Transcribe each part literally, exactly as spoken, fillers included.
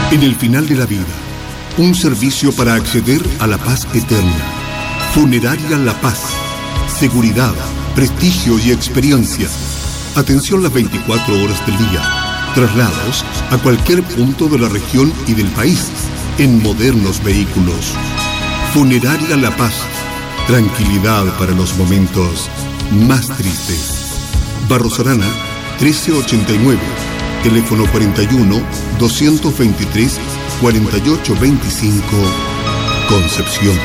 En el final de la vida, un servicio para acceder a la paz eterna. Funeraria La Paz. Seguridad, prestigio y experiencia. Atención las veinticuatro horas del día. Traslados a cualquier punto de la región y del país en modernos vehículos. Funeraria La Paz. Tranquilidad para los momentos más tristes. Barros Arana, trece ochenta y nueve. Teléfono cuarenta y uno, doscientos veintitrés, cuarenta y ocho veinticinco, Concepción.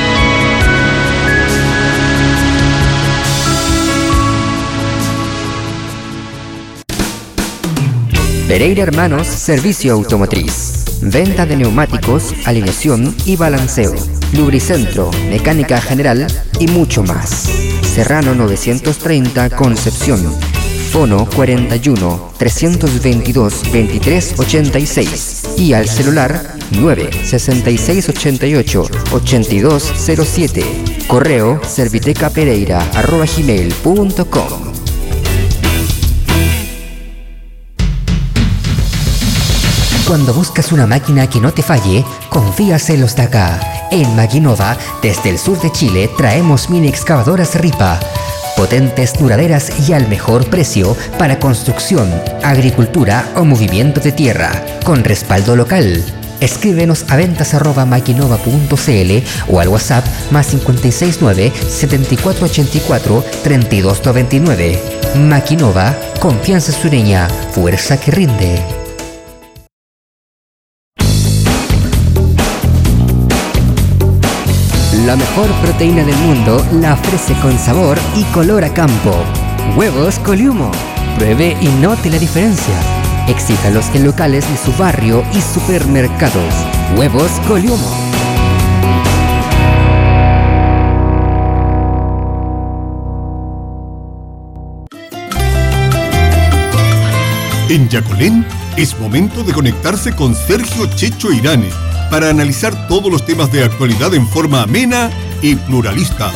Pereira Hermanos Servicio Automotriz. Venta de neumáticos, alineación y balanceo. Lubricentro, mecánica general y mucho más. Serrano novecientos treinta, Concepción. Fono cuarenta y uno, trescientos veintidós, veintitrés ochenta y seis y al celular nueve sesenta y seis ochenta y ocho, ochenta y dos cero siete. Correo servitecapereira arroba gmail punto com. Cuando buscas una máquina que no te falle, confías en los de acá. En Maquinova, desde el sur de Chile, traemos mini excavadoras Ripa. Potentes, duraderas y al mejor precio para construcción, agricultura o movimiento de tierra, con respaldo local. Escríbenos a ventas arroba maquinova punto cl o al WhatsApp más cinco seis nueve, setenta y cuatro ochenta y cuatro, treinta y dos noventa y nueve. Maquinova, confianza sureña, fuerza que rinde. La mejor proteína del mundo la ofrece con sabor y color a campo. Huevos Coliumo. Pruebe y note la diferencia. Exíjalos en locales de su barrio y supermercados. Huevos Coliumo. En Yacolén es momento de conectarse con Sergio Checho Irane para analizar todos los temas de actualidad en forma amena y pluralista.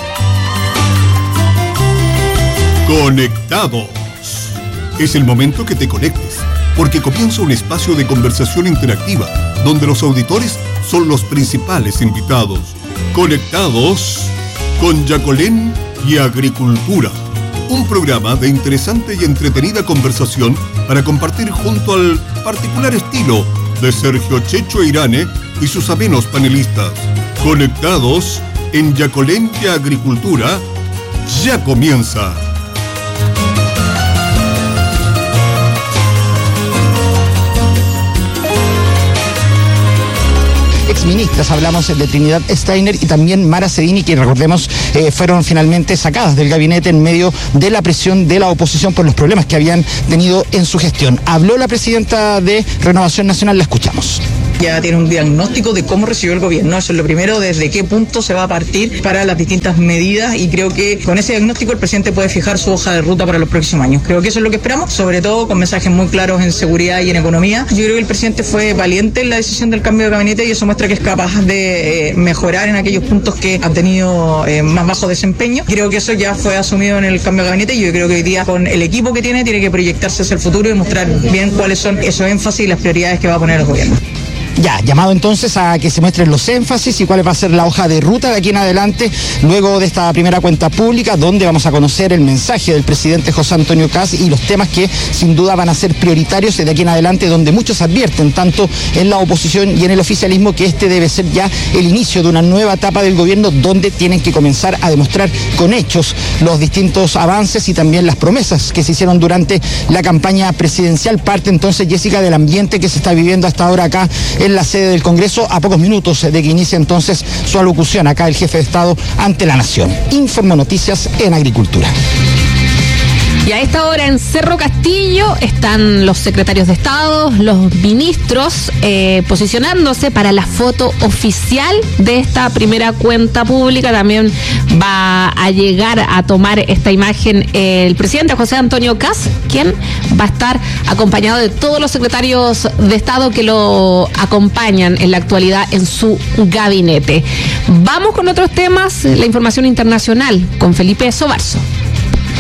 Conectados. Es el momento que te conectes, porque comienza un espacio de conversación interactiva, donde los auditores son los principales invitados. Conectados con Yacolén y Agricultura. Un programa de interesante y entretenida conversación para compartir junto al particular estilo de Sergio Checho Irane y sus amenos panelistas. Conectados en Yacolén y Agricultura, ya comienza. Exministras, hablamos de Trinidad Steiner y también Mara Cedini, que recordemos eh, fueron finalmente sacadas del gabinete en medio de la presión de la oposición por los problemas que habían tenido en su gestión. Habló la presidenta de Renovación Nacional, la escuchamos. Ya tiene un diagnóstico de cómo recibió el gobierno, eso es lo primero, desde qué punto se va a partir para las distintas medidas, y creo que con ese diagnóstico el presidente puede fijar su hoja de ruta para los próximos años. Creo que eso es lo que esperamos, sobre todo con mensajes muy claros en seguridad y en economía. Yo creo que el presidente fue valiente en la decisión del cambio de gabinete y eso muestra que es capaz de eh, mejorar en aquellos puntos que han tenido eh, más bajo desempeño. Creo que eso ya fue asumido en el cambio de gabinete y yo creo que hoy día con el equipo que tiene, tiene que proyectarse hacia el futuro y mostrar bien cuáles son esos énfasis y las prioridades que va a poner el gobierno. Ya, llamado entonces a que se muestren los énfasis y cuál va a ser la hoja de ruta de aquí en adelante, luego de esta primera cuenta pública, donde vamos a conocer el mensaje del presidente José Antonio Kast y los temas que sin duda van a ser prioritarios de aquí en adelante, donde muchos advierten, tanto en la oposición y en el oficialismo, que este debe ser ya el inicio de una nueva etapa del gobierno, donde tienen que comenzar a demostrar con hechos los distintos avances y también las promesas que se hicieron durante la campaña presidencial. Parte entonces, Jessica, del ambiente que se está viviendo hasta ahora acá en la sede del Congreso, a pocos minutos de que inicie entonces su alocución acá el jefe de Estado ante la Nación. Informo Noticias en Agricultura. Y a esta hora en Cerro Castillo están los secretarios de Estado, los ministros, eh, posicionándose para la foto oficial de esta primera cuenta pública. También va a llegar a tomar esta imagen el presidente José Antonio Kast, quien va a estar acompañado de todos los secretarios de Estado que lo acompañan en la actualidad en su gabinete. Vamos con otros temas, la información internacional con Felipe Sobarzo.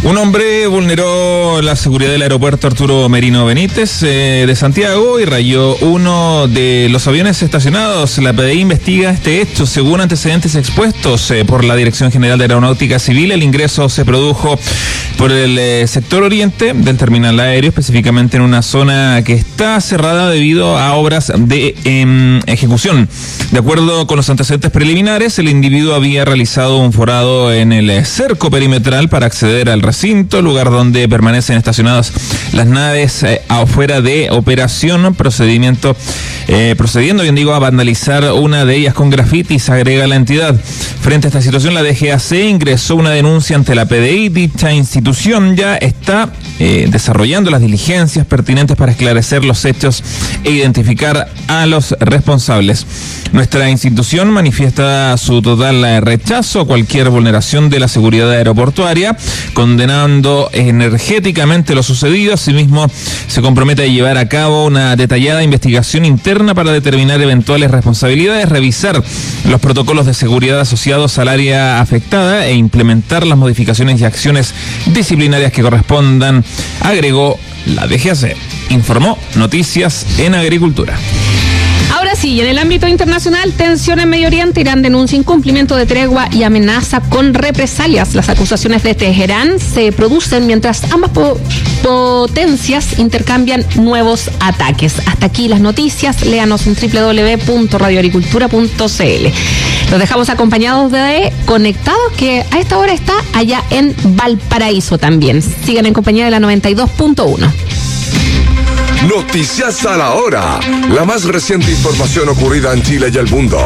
Un hombre vulneró la seguridad del aeropuerto Arturo Merino Benítez eh, de Santiago y rayó uno de los aviones estacionados. La P D I investiga este hecho. Según antecedentes expuestos eh, por la Dirección General de Aeronáutica Civil, el ingreso se produjo por el eh, sector oriente del terminal aéreo, específicamente en una zona que está cerrada debido a obras de eh, ejecución. De acuerdo con los antecedentes preliminares, el individuo había realizado un forado en el cerco perimetral para acceder al recinto, lugar donde permanecen estacionadas las naves eh, afuera de operación, procedimiento eh, procediendo, bien digo, a vandalizar una de ellas con grafitis, agrega la entidad. Frente a esta situación, la D G A C ingresó una denuncia ante la P D I. Dicha institución ya está eh, desarrollando las diligencias pertinentes para esclarecer los hechos e identificar a los responsables. Nuestra institución manifiesta su total rechazo a cualquier vulneración de la seguridad aeroportuaria, condenando energéticamente lo sucedido. Asimismo, se compromete a llevar a cabo una detallada investigación interna para determinar eventuales responsabilidades, revisar los protocolos de seguridad asociados al área afectada e implementar las modificaciones y acciones disciplinarias que correspondan, agregó la D G A C. Informó Noticias en Agricultura. Ahora sí, en el ámbito internacional, tensión en Medio Oriente. Irán denuncia incumplimiento de tregua y amenaza con represalias. Las acusaciones de Teherán se producen mientras ambas po- potencias intercambian nuevos ataques. Hasta aquí las noticias. Léanos en doble u doble u doble u punto radio agricultura punto c l. Los dejamos acompañados de Conectados, que a esta hora está allá en Valparaíso también. Sigan en compañía de la noventa y dos punto uno. Noticias a la hora. La más reciente información ocurrida en Chile y el mundo.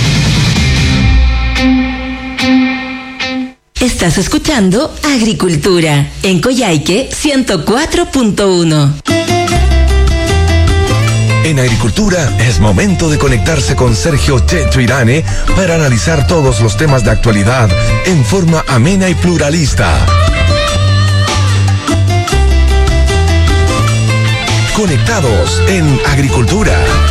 Estás escuchando Agricultura en Coyhaique ciento cuatro punto uno. En Agricultura es momento de conectarse con Sergio Checho Irane para analizar todos los temas de actualidad en forma amena y pluralista. Conectados en Agricultura.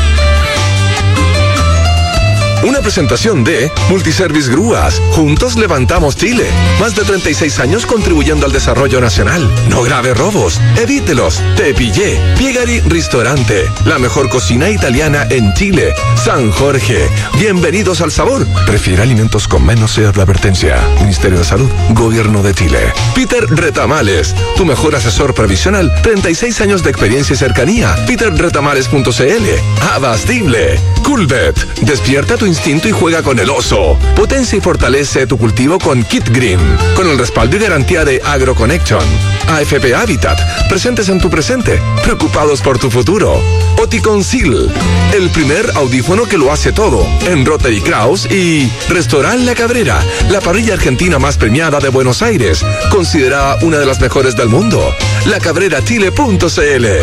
Una presentación de Multiservice Grúas. Juntos levantamos Chile. Más de treinta y seis años contribuyendo al desarrollo nacional. No grave robos. Evítelos. Te pillé. Piegari Ristorante. La mejor cocina italiana en Chile. San Jorge. Bienvenidos al sabor. Prefiere alimentos con menos C E R de advertencia. Ministerio de Salud. Gobierno de Chile. Peter Retamales. Tu mejor asesor previsional. treinta y seis años de experiencia y cercanía. peter retamales punto c l. Abastible. Coolbet. Despierta tu instinto y juega con el oso. Potencia y fortalece tu cultivo con Kit Green, con el respaldo y garantía de AgroConnection. A F P Habitat, presentes en tu presente, preocupados por tu futuro. Oticonceal, el primer audífono que lo hace todo, en Rotary Kraus. Y Restaurant La Cabrera, la parrilla argentina más premiada de Buenos Aires, considerada una de las mejores del mundo. la cabrera chile punto c l.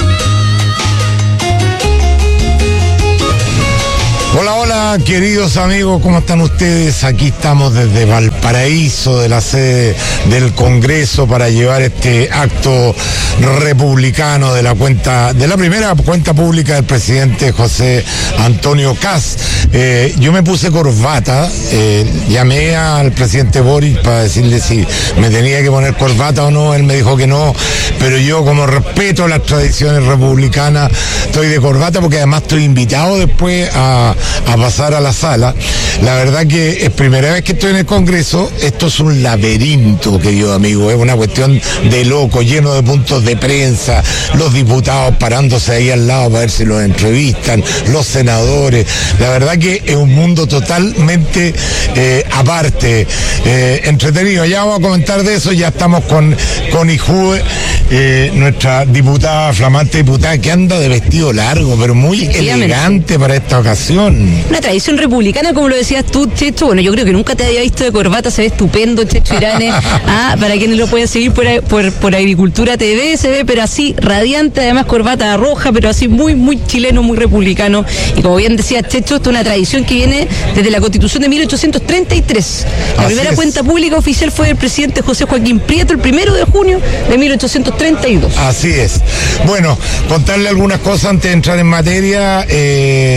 Hola, hola, queridos amigos, ¿cómo están ustedes? Aquí estamos desde Valparaíso, de la sede del Congreso, para llevar este acto republicano de la cuenta, de la primera cuenta pública del presidente José Antonio Kast. Eh, yo me puse corbata, eh, llamé al presidente Boric para decirle si me tenía que poner corbata o no. Él me dijo que no, pero yo, como respeto las tradiciones republicanas, estoy de corbata, porque además estoy invitado después a a pasar a la sala. La verdad que es primera vez que estoy en el Congreso. Esto es un laberinto, querido amigo, es una cuestión de loco, lleno de puntos de prensa, los diputados parándose ahí al lado para ver si los entrevistan, los senadores. La verdad que es un mundo totalmente eh, aparte, eh, entretenido. Ya vamos a comentar de eso. Ya estamos con, con Ijue, eh, nuestra diputada, flamante diputada, que anda de vestido largo, pero muy elegante para esta ocasión. Una tradición republicana, como lo decías tú, Checho. Bueno, yo creo que nunca te había visto de corbata, se ve estupendo, Checho Irane. Ah, para quienes lo pueden seguir por, por, por Agricultura T V, se ve, pero así radiante, además corbata roja, pero así muy, muy chileno, muy republicano. Y como bien decía Checho, esto es una tradición que viene desde la Constitución de mil ochocientos treinta y tres. La Así primera es. cuenta pública oficial fue del presidente José Joaquín Prieto el primero de junio de mil ochocientos treinta y dos. Así es. Bueno, contarle algunas cosas antes de entrar en materia. Eh,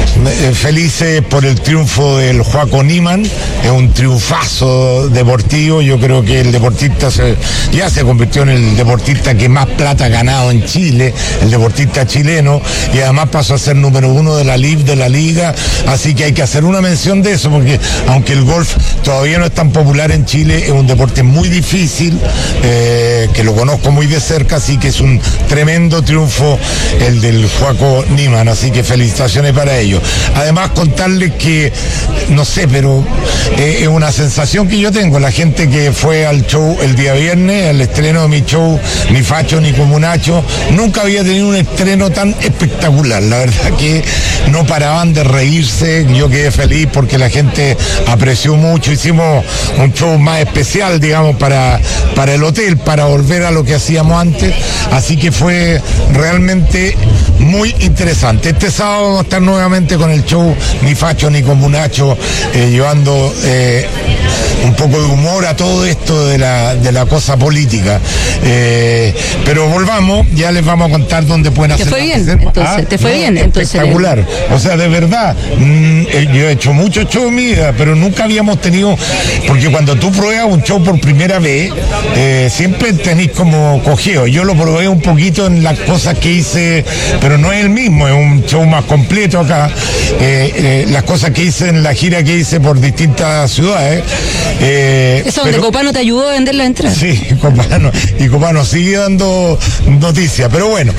eh, felices por el triunfo del Joaco Niman, es un triunfazo deportivo. Yo creo que el deportista se, ya se convirtió en el deportista que más plata ha ganado en Chile, el deportista chileno, y además pasó a ser número uno de la L I B de la liga, así que hay que hacer una mención de eso, porque aunque el golf todavía no es tan popular en Chile, es un deporte muy difícil, eh, que lo conozco muy de cerca, así que es un tremendo triunfo el del Joaco Niman, así que felicitaciones para ellos. Además, contarles que, no sé, pero eh, es una sensación que yo tengo, la gente que fue al show el día viernes, al estreno de mi show, Ni Facho ni Comunacho, nunca había tenido un estreno tan espectacular, la verdad que no paraban de reírse, yo quedé feliz porque la gente apreció mucho, hicimos un show más especial, digamos, para, para el hotel, para volver a lo que hacíamos antes, así que fue realmente muy interesante. Este sábado vamos a estar nuevamente con el show Ni Facho ni Comunacho, eh, llevando eh, un poco de humor a todo esto de la, de la cosa política. Eh, pero volvamos, ya les vamos a contar dónde pueden hacer. ¿Te fue bien? Entonces, ah, ¿te fue no, bien? Entonces, espectacular. O sea, de verdad, mmm, yo he hecho muchos shows en mi vida, pero nunca habíamos tenido, porque cuando tú pruebas un show por primera vez, eh, siempre tenés como cojeo. Yo lo probé un poquito en las cosas que hice, pero no es el mismo, es un show más completo acá. Eh, eh, las cosas que hice en la gira que hice por distintas ciudades. Eh, Eso donde pero, Copano te ayudó a vender la entrada. Sí, Copano, y Copano sigue dando noticias, pero bueno,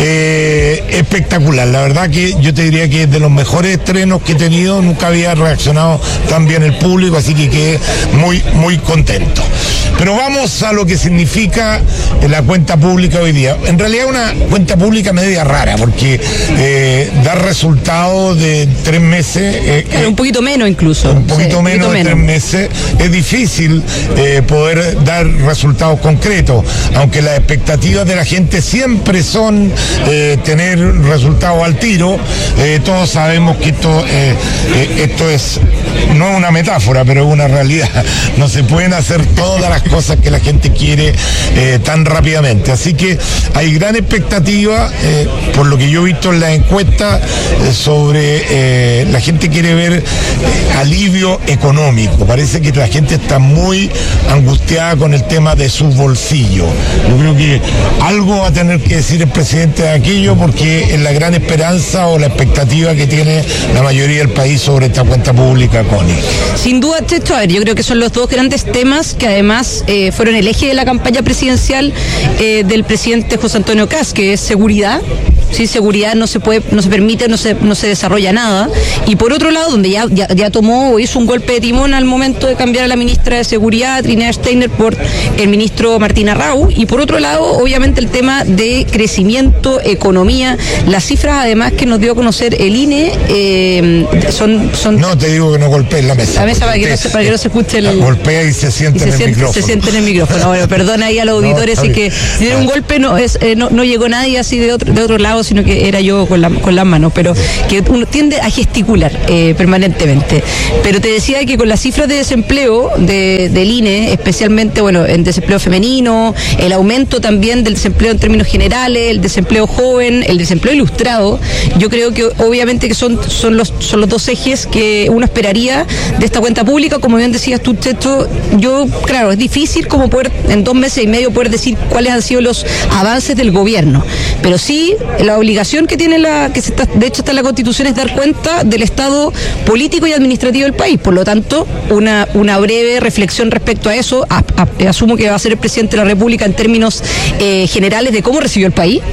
eh, espectacular. La verdad que yo te diría que es de los mejores estrenos que he tenido, nunca había reaccionado tan bien el público, así que quedé muy, muy contento. Pero vamos a lo que significa la cuenta pública hoy día. En realidad una cuenta pública media rara, porque eh, dar resultados de tres meses... Eh, claro, un poquito menos incluso. Un poquito sí, menos un poquito de menos. tres meses. Es difícil eh, poder dar resultados concretos, aunque las expectativas de la gente siempre son eh, tener resultados al tiro. Eh, todos sabemos que esto, eh, eh, esto es, no es una metáfora, pero es una realidad. No se pueden hacer todas las cosas que la gente quiere eh, tan rápidamente. Así que hay gran expectativa, eh, por lo que yo he visto en la encuesta, eh, sobre eh, la gente quiere ver eh, alivio económico. Parece que la gente está muy angustiada con el tema de sus bolsillos. Yo creo que algo va a tener que decir el presidente de aquello, porque es la gran esperanza o la expectativa que tiene la mayoría del país sobre esta cuenta pública, Connie. Sin duda, Checho, a ver, yo creo que son los dos grandes temas que además eh, fueron el eje de la campaña presidencial eh, del presidente José Antonio Kast, que es seguridad. Sí, seguridad no se puede, no se permite, no se, no se desarrolla nada. Y por otro lado, donde ya, ya, ya tomó o hizo un golpe de timón al momento de cambiar a la ministra de Seguridad, Trinidad Steiner, por el ministro Martín Arrau. Y por otro lado, obviamente el tema de crecimiento, economía, las cifras además que nos dio a conocer el I N E eh, son, son... No, te digo que no golpees la mesa. La mesa para que, no se, para que no se escuche el... Golpea y se siente y se en el siente, micrófono. Se siente en el micrófono. Bueno, perdona ahí a los auditores, no, y que si tiene un golpe no, es, eh, no, no llegó nadie así de otro, de otro lado, sino que era yo con, la, con las manos, pero que uno tiende a gesticular eh, permanentemente. Pero te decía que con las cifras de desempleo de, del I N E, especialmente, bueno, en desempleo femenino, el aumento también del desempleo en términos generales, el desempleo joven, el desempleo ilustrado, yo creo que obviamente que son, son, los, son los dos ejes que uno esperaría de esta cuenta pública. Como bien decías tú, Checho, yo, claro, es difícil como poder en dos meses y medio poder decir cuáles han sido los avances del gobierno, pero sí la obligación que tiene la, que se está, de hecho está en la Constitución, es dar cuenta del estado político y administrativo del país. Por lo tanto, una, una breve reflexión respecto a eso, a, a, asumo que va a ser el presidente de la República en términos eh, generales de cómo recibió el país.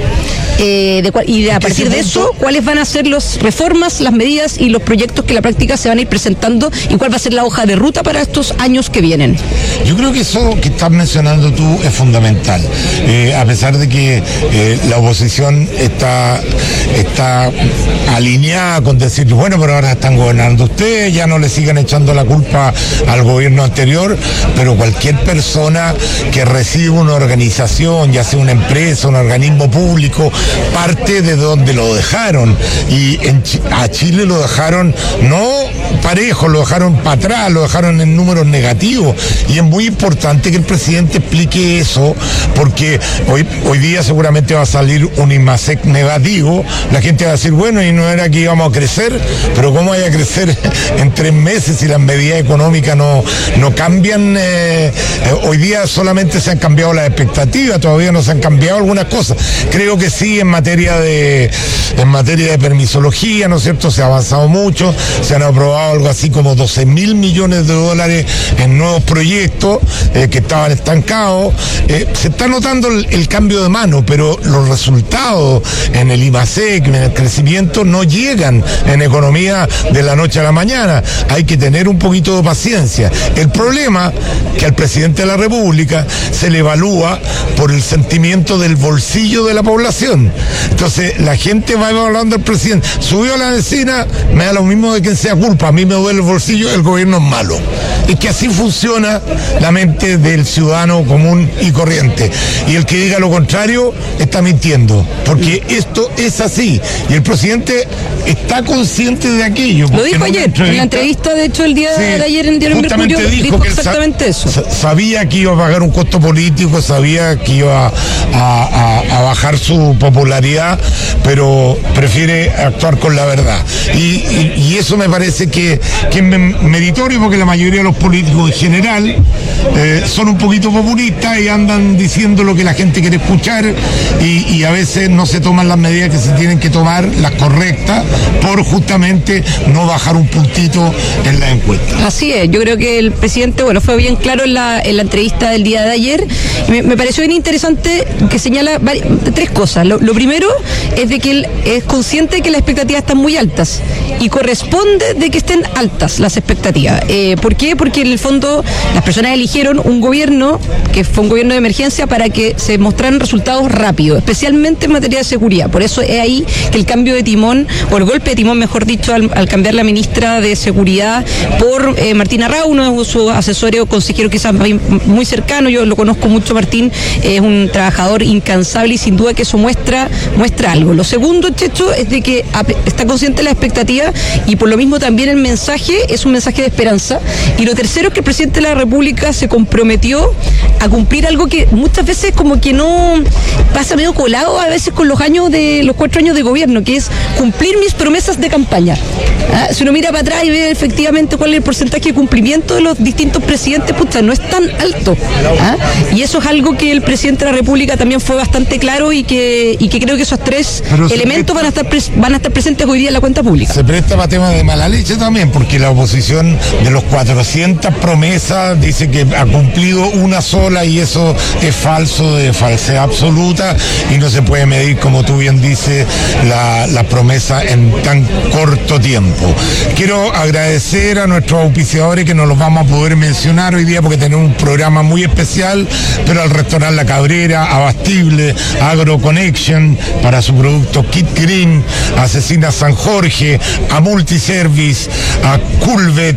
Eh, de, y de, a partir de eso, cuáles van a ser las reformas, las medidas y los proyectos que en la práctica se van a ir presentando, y cuál va a ser la hoja de ruta para estos años que vienen. Yo creo que eso que estás mencionando tú es fundamental, eh, a pesar de que eh, la oposición está, está alineada con decir, bueno, pero ahora están gobernando ustedes, ya no le sigan echando la culpa al gobierno anterior, pero cualquier persona que recibe una organización, ya sea una empresa, un organismo público, parte de donde lo dejaron, y en Ch- a Chile lo dejaron no parejo, lo dejaron para atrás, lo dejaron en números negativos, y es muy importante que el presidente explique eso, porque hoy, hoy día seguramente va a salir un IMASEC negativo, la gente va a decir, bueno, y no era que íbamos a crecer, pero ¿cómo vaya a crecer en tres meses si las medidas económicas no, no cambian? Eh, eh, hoy día solamente se han cambiado las expectativas, todavía no se han cambiado algunas cosas. Creo que sí, en materia de en materia de permisología, ¿no es cierto? Se ha avanzado mucho, se han aprobado algo así como doce mil millones de dólares en nuevos proyectos eh, que estaban estancados. Eh, se está notando el, el cambio de mano, pero los resultados en el IMASEC, en el crecimiento, no llegan en economía de la noche a la mañana. Hay que tener un poquito de paciencia. El problema que al presidente de la República se le evalúa por el sentimiento del bolsillo de la población. Entonces la gente va evaluando al presidente, subió la benzina, me da lo mismo de quien sea culpa, a mí me duele el bolsillo, el gobierno es malo. Es que así funciona la mente del ciudadano común y corriente, y el que diga lo contrario está mintiendo, porque esto es así, y el presidente está consciente de aquello. Lo dijo ayer, en la entrevista, de hecho, el día sí, de ayer en Diario Mercurio, dijo, dijo que exactamente sa eso. Sabía que iba a pagar un costo político, sabía que iba a, a, a bajar su popularidad, pero prefiere actuar con la verdad. Y, y, y eso me parece que, que es meritorio, porque la mayoría de los políticos en general eh, son un poquito populistas y andan diciendo lo que la gente quiere escuchar, y, y a veces no se toman las medidas que se tienen que tomar, las correctas, por justamente no bajar un puntito en la encuesta. Así es, yo creo que el presidente, bueno, fue bien claro en la, en la entrevista del día de ayer. Me, me pareció bien interesante que señala varias, tres cosas. Lo, lo primero es de que él es consciente de que las expectativas están muy altas y corresponde de que estén altas las expectativas. Eh, ¿Por qué? Porque en el fondo las personas eligieron un gobierno que fue un gobierno de emergencia para que se mostraran resultados rápidos, especialmente en materia de seguridad. Por eso es ahí que el cambio de timón, o el golpe de timón, mejor dicho, al, al cambiar la ministra de Seguridad por eh, Martín Arrau, uno de sus asesores o consejeros quizás muy cercano. Yo lo conozco mucho, Martín, es un trabajador incansable, y sin duda que eso muestra, muestra algo. Lo segundo, Checho, es de que está consciente de la expectativa, y por lo mismo también el mensaje es un mensaje de esperanza. Y lo tercero es que el presidente de la República se comprometió a cumplir algo que muchas veces como que no pasa medio colado a veces con los años de los cuatro años de gobierno, que es cumplir mis promesas de campaña. ¿Ah? Si uno mira para atrás y ve efectivamente cuál es el porcentaje de cumplimiento de los distintos presidentes, pucha, no es tan alto. ¿Ah? Y eso es algo que el presidente de la República también fue bastante claro, y que, y que creo que esos tres elementos van a estar pres, van a estar presentes hoy día en la cuenta pública. Se presta para temas de mala leche también, porque la oposición de los cuatrocientas promesas dice que ha cumplido una sola, y eso es falso, de falsedad absoluta, y no se puede medir, como tú bien dices, la, la promesa en tan corto tiempo. Quiero agradecer a nuestros auspiciadores, que no los vamos a poder mencionar hoy día porque tenemos un programa muy especial, pero al restaurante La Cabrera, Abastible, AgroConnection para su producto Kit Green, a Cecina San Jorge, a Multiservice, a Culvet.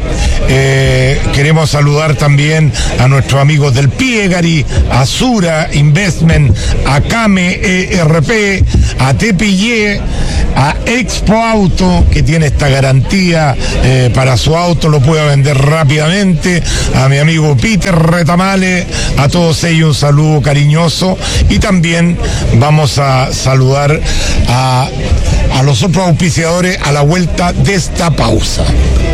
Eh, queremos saludar también a nuestros amigos del Piegari, a Sura Investment, a Came E R P, a Tepillé, a Expo Auto, que tiene esta garantía eh, para su auto, lo puede vender rápidamente, a mi amigo Peter Retamale, a todos ellos un saludo cariñoso, y también vamos a saludar a, a los otros auspiciadores a la vuelta de esta pausa.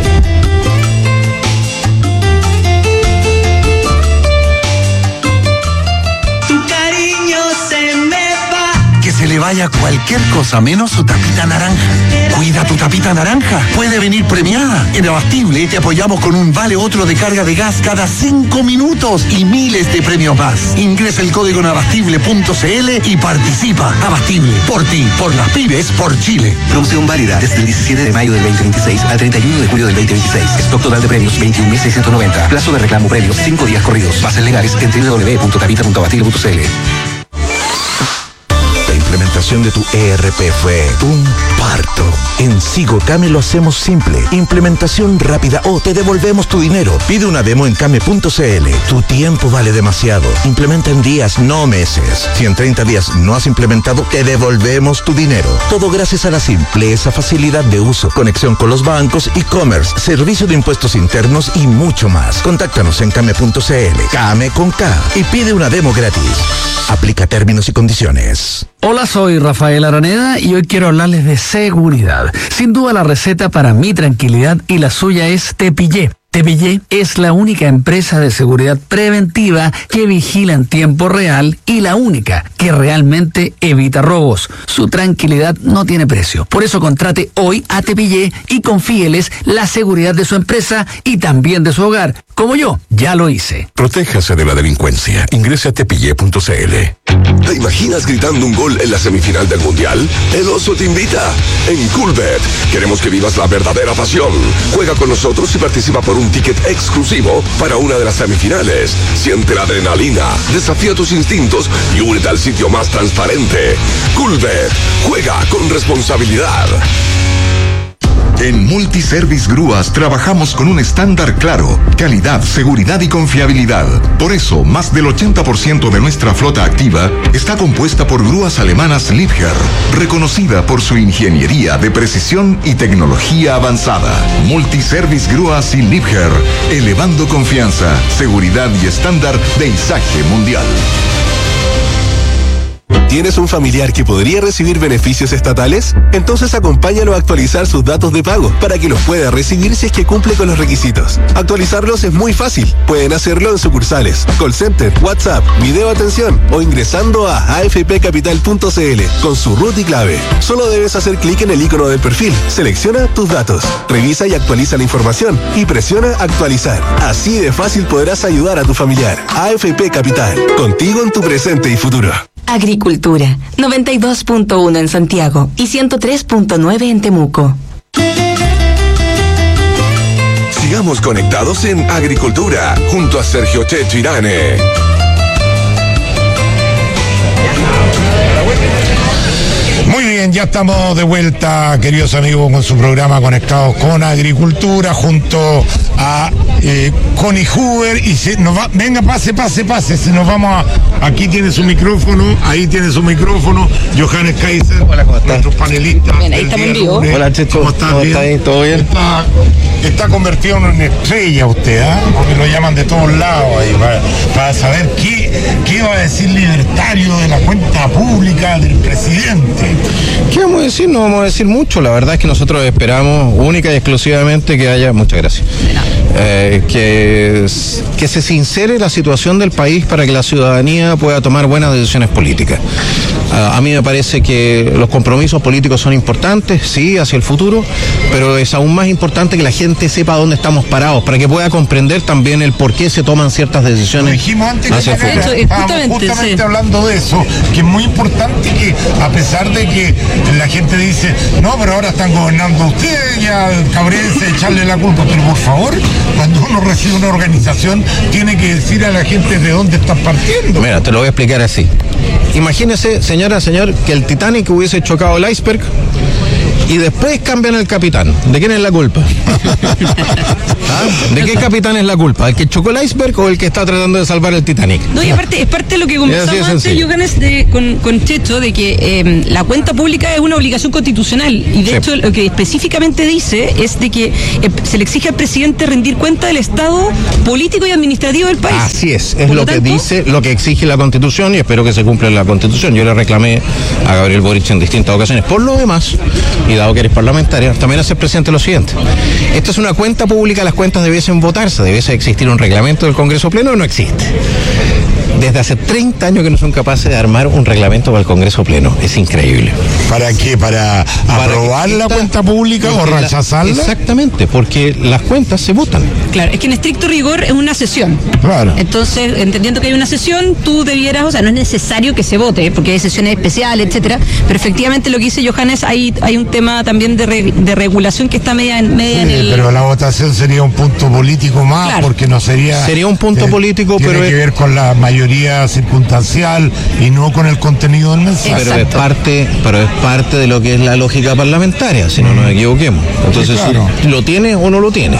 Se le vaya cualquier cosa menos su tapita naranja. Cuida tu tapita naranja. Puede venir premiada. En Abastible te apoyamos con un vale otro de carga de gas cada cinco minutos y miles de premios más. Ingresa el código en abastible punto c l y participa. Abastible, por ti, por las pymes, por Chile. Promoción válida desde el diecisiete de mayo del veinte veintiséis al treinta y uno de julio del veinte veintiséis. Stock total de premios veintiún mil seiscientos noventa. Plazo de reclamo premios cinco días corridos. Bases legales en w w w punto tapita punto abastible punto c l. implementación de tu E R P fue un parto. En Sigocame lo hacemos simple. Implementación rápida o te devolvemos tu dinero. Pide una demo en came punto c l. Tu tiempo vale demasiado. Implementa en días, no meses. Si en treinta días no has implementado, te devolvemos tu dinero. Todo gracias a la simpleza, facilidad de uso, conexión con los bancos, e-commerce, servicio de impuestos internos y mucho más. Contáctanos en came punto c l. Came con K. Y pide una demo gratis. Aplica términos y condiciones. Hola, soy Rafael Araneda y hoy quiero hablarles de seguridad. Sin duda la receta para mi tranquilidad y la suya es Tepillé. Tepillé es la única empresa de seguridad preventiva que vigila en tiempo real y la única que realmente evita robos. Su tranquilidad no tiene precio. Por eso contrate hoy a Tepillé y confíeles la seguridad de su empresa y también de su hogar. Como yo, ya lo hice. Protéjase de la delincuencia. Ingrese a tepillé punto c l. ¿Te imaginas gritando un gol en la semifinal del Mundial? El Oso te invita. En Coolbet queremos que vivas la verdadera pasión. Juega con nosotros y participa por un ticket exclusivo para una de las semifinales. Siente la adrenalina, desafía tus instintos y únete al sitio más transparente. Coolbet. Juega con responsabilidad. En Multiservice Grúas trabajamos con un estándar claro, calidad, seguridad y confiabilidad. Por eso, más del ochenta por ciento de nuestra flota activa está compuesta por grúas alemanas Liebherr, reconocida por su ingeniería de precisión y tecnología avanzada. Multiservice Grúas y Liebherr, elevando confianza, seguridad y estándar de izaje mundial. ¿Tienes un familiar que podría recibir beneficios estatales? Entonces acompáñalo a actualizar sus datos de pago para que los pueda recibir si es que cumple con los requisitos. Actualizarlos es muy fácil. Pueden hacerlo en sucursales, call center, WhatsApp, video atención o ingresando a a f p capital punto c l con su R U T y clave. Solo debes hacer clic en el icono del perfil, selecciona tus datos, revisa y actualiza la información y presiona actualizar. Así de fácil podrás ayudar a tu familiar. A F P Capital, contigo en tu presente y futuro. Agricultura, noventa y dos punto uno en Santiago y ciento tres punto nueve en Temuco. Sigamos conectados en Agricultura, junto a Sergio Checho Irane. Muy bien, ya estamos de vuelta, queridos amigos, con su programa Conectados con Agricultura, junto a eh, Connie Huber. Y se nos va, venga, pase, pase, pase. Se nos vamos a, aquí tiene su micrófono, ahí tiene su micrófono, Johannes Kaiser. Hola, ¿cómo estás? Nuestros panelistas. Bien, ahí estamos en vivo. Hola, Checho. ¿Cómo estás? ¿Cómo está ahí? ¿Todo bien? Está, está convertido en una estrella usted, ¿ah? ¿eh? Porque lo llaman de todos lados ahí, para, para saber qué, qué va a decir libertario de la cuenta pública del presidente. ¿Qué vamos a decir? No vamos a decir mucho. La verdad es que nosotros esperamos única y exclusivamente que haya, muchas gracias, eh, que, que se sincere la situación del país para que la ciudadanía pueda tomar buenas decisiones políticas. Uh, a mí me parece que los compromisos políticos son importantes, sí, hacia el futuro, pero es aún más importante que la gente sepa dónde estamos parados, para que pueda comprender también el por qué se toman ciertas decisiones. Lo dijimos antes hacia que el futuro. estábamos justamente sí. hablando de eso, que es muy importante que, a pesar de que la gente dice, no, pero ahora están gobernando ustedes, ya cabrense, echarle la culpa, pero por favor, cuando uno recibe una organización, tiene que decir a la gente de dónde están partiendo. Mira, te lo voy a explicar así. Imagínese, señora, señor, que el Titanic hubiese chocado el iceberg y después cambian el capitán. ¿De quién es la culpa? ¿Ah? ¿De qué capitán es la culpa? ¿El que chocó el iceberg o el que está tratando de salvar el Titanic? No, y aparte, es parte de lo que conversamos antes, Johannes, de, con, con Checho, de que eh, la cuenta pública es una obligación constitucional. Y de sí. hecho, lo que específicamente dice es de que eh, se le exige al presidente rendir cuenta del estado político y administrativo del país. Así es, es Por lo, lo que tanto, dice, lo que exige la Constitución, y espero que se cumpla la Constitución. Yo le reclamé a Gabriel Boric en distintas ocasiones. Por lo demás, y dado que eres parlamentaria, también haces presente lo siguiente. Esta es una cuenta pública, las cuentas debiesen votarse, debiese existir un reglamento del Congreso Pleno, no existe. Desde hace treinta años que no son capaces de armar un reglamento para el Congreso Pleno. Es increíble. ¿Para qué? ¿Para, para aprobar la cuenta pública o rechazarla? La, exactamente, porque las cuentas se votan. Claro, es que en estricto rigor es una sesión. Claro. Entonces, entendiendo que hay una sesión, tú debieras, o sea, no es necesario que se vote, porque hay sesiones especiales, etcétera, pero efectivamente lo que dice Johannes, hay, hay un tema también de, re, de regulación que está media, en, media sí, en el... pero la votación sería un punto político más, claro. porque no sería... Sería un punto eh, político, tiene pero... Tiene que ver con la mayoría circunstancial y no con el contenido del mensaje. Pero es parte, pero es parte de lo que es la lógica parlamentaria, si no nos equivoquemos. Entonces, sí, claro. ¿lo tiene o no lo tiene?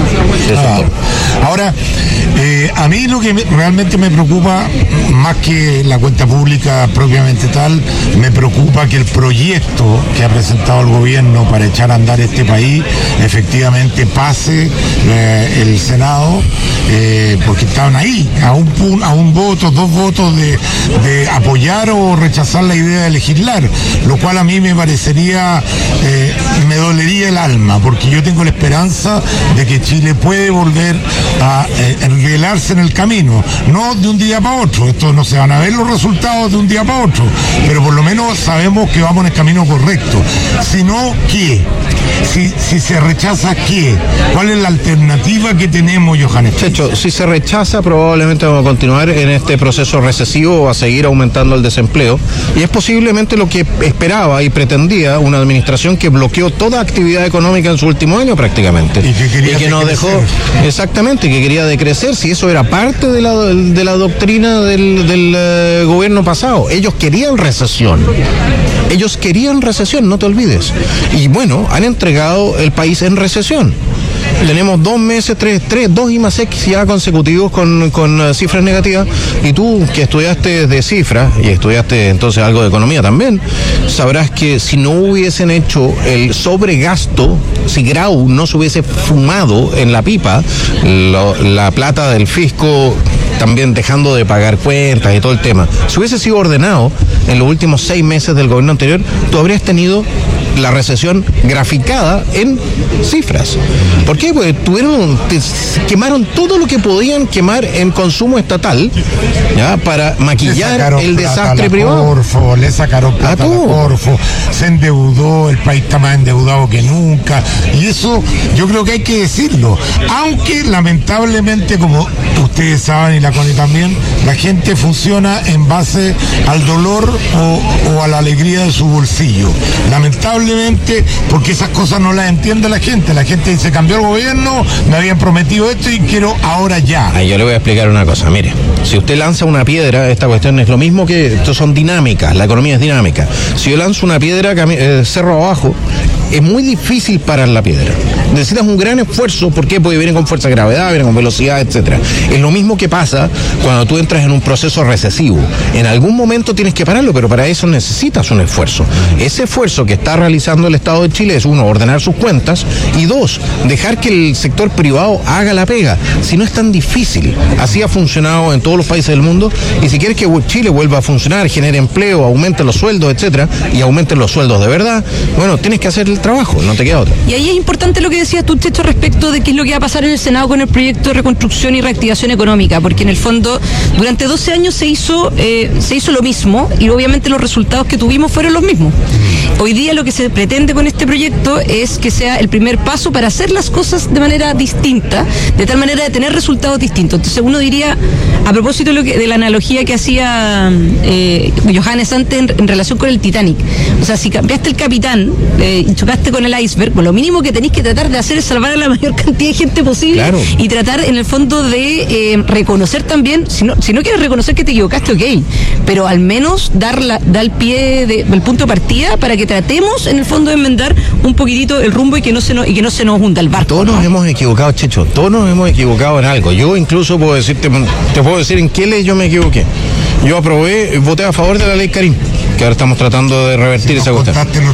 Ah. Ahora, eh, a mí lo que me, realmente me preocupa, más que la cuenta pública propiamente tal, me preocupa que el proyecto que ha presentado el gobierno para echar a andar este país efectivamente pase eh, el Senado, eh, porque estaban ahí, a un, a un voto, dos votos de, de apoyar o rechazar la idea de legislar, lo cual a mí me parecería, eh, me dolería el alma, porque yo tengo la esperanza de que Chile puede volver a eh, enrielarse en el camino, no de un día para otro, esto no se van a ver los resultados de un día para otro, pero por lo menos sabemos que vamos en el camino correcto. Si no, ¿qué? Si, si se rechaza, ¿qué? ¿Cuál es la alternativa que tenemos, Johannes? Checho, si se rechaza, probablemente vamos a continuar en este proceso recesivo, va a seguir aumentando el desempleo, y es posiblemente lo que esperaba y pretendía una administración que bloqueó toda actividad económica en su último año prácticamente. Y que, quería y que nos dejó, exactamente, que quería decrecer, si eso era parte de la, de la doctrina del, del uh, gobierno pasado. Ellos querían recesión. Ellos querían recesión, no te olvides. Y bueno, han entregado el país en recesión. Tenemos dos meses, tres, tres, dos I M A S E C ya consecutivos con, con uh, cifras negativas. Y tú, que estudiaste de cifras y estudiaste entonces algo de economía también, sabrás que si no hubiesen hecho el sobregasto, si Grau no se hubiese fumado en la pipa lo, la plata del fisco, también dejando de pagar cuentas y todo el tema, si hubiese sido ordenado en los últimos seis meses del gobierno anterior, tú habrías tenido la recesión graficada en cifras. ¿Por qué? Porque tuvieron, quemaron todo lo que podían quemar en consumo estatal, ¿ya? Para maquillar el desastre privado. Corfo, le sacaron plata a la Corfo, se endeudó, el país está más endeudado que nunca, y eso yo creo que hay que decirlo, aunque lamentablemente, como ustedes saben y la Connie también, la gente funciona en base al dolor o, o a la alegría de su bolsillo. Lamentablemente, porque esas cosas no las entiende la gente. La gente dice, cambió el gobierno, me habían prometido esto y quiero ahora ya. Ay, yo le voy a explicar una cosa, mire, si usted lanza una piedra, esta cuestión es lo mismo que, estos son dinámicas, la economía es dinámica. Si yo lanzo una piedra eh, cerro abajo, es muy difícil parar la piedra. Necesitas un gran esfuerzo, ¿por qué? Porque vienen con fuerza de gravedad, vienen con velocidad, etcétera. Es lo mismo que pasa cuando tú entras en un proceso recesivo. En algún momento tienes que pararlo, pero para eso necesitas un esfuerzo. Ese esfuerzo que está realizando el Estado de Chile es, uno, ordenar sus cuentas, y dos, dejar que el sector privado haga la pega. Si no es tan difícil, así ha funcionado en todos los países del mundo, y si quieres que Chile vuelva a funcionar, genere empleo, aumente los sueldos, etcétera, y aumenten los sueldos de verdad, bueno, tienes que hacer el trabajo, no te queda otra. Y ahí es importante lo que decías tú, Checho, respecto de qué es lo que va a pasar en el Senado con el proyecto de reconstrucción y reactivación económica, porque en el fondo durante doce años se hizo eh, se hizo lo mismo, y obviamente los resultados que tuvimos fueron los mismos. Hoy día lo que se pretende con este proyecto es que sea el primer paso para hacer las cosas de manera distinta, de tal manera de tener resultados distintos. Entonces uno diría, a propósito de, lo que, de la analogía que hacía eh, Johannes antes en, en relación con el Titanic, o sea, si cambiaste el capitán eh, y chocaste con el iceberg, pues lo mínimo que tenéis que tratar de hacer es salvar a la mayor cantidad de gente posible, claro. Y tratar en el fondo de eh, reconocer también, si no, si no quieres reconocer que te equivocaste, ok, pero al menos dar, la, dar el pie, de, el punto de partida para que tratemos en el fondo de enmendar un poquitito el rumbo y que no se nos, y que no se nos hunda el barco. Todos nos ¿no? hemos equivocado, Checho, todos nos hemos equivocado en algo. Yo incluso puedo decirte, te puedo decir en qué ley yo me equivoqué. Yo aprobé, voté a favor de la ley Karim, que ahora estamos tratando de revertir esa cuestión.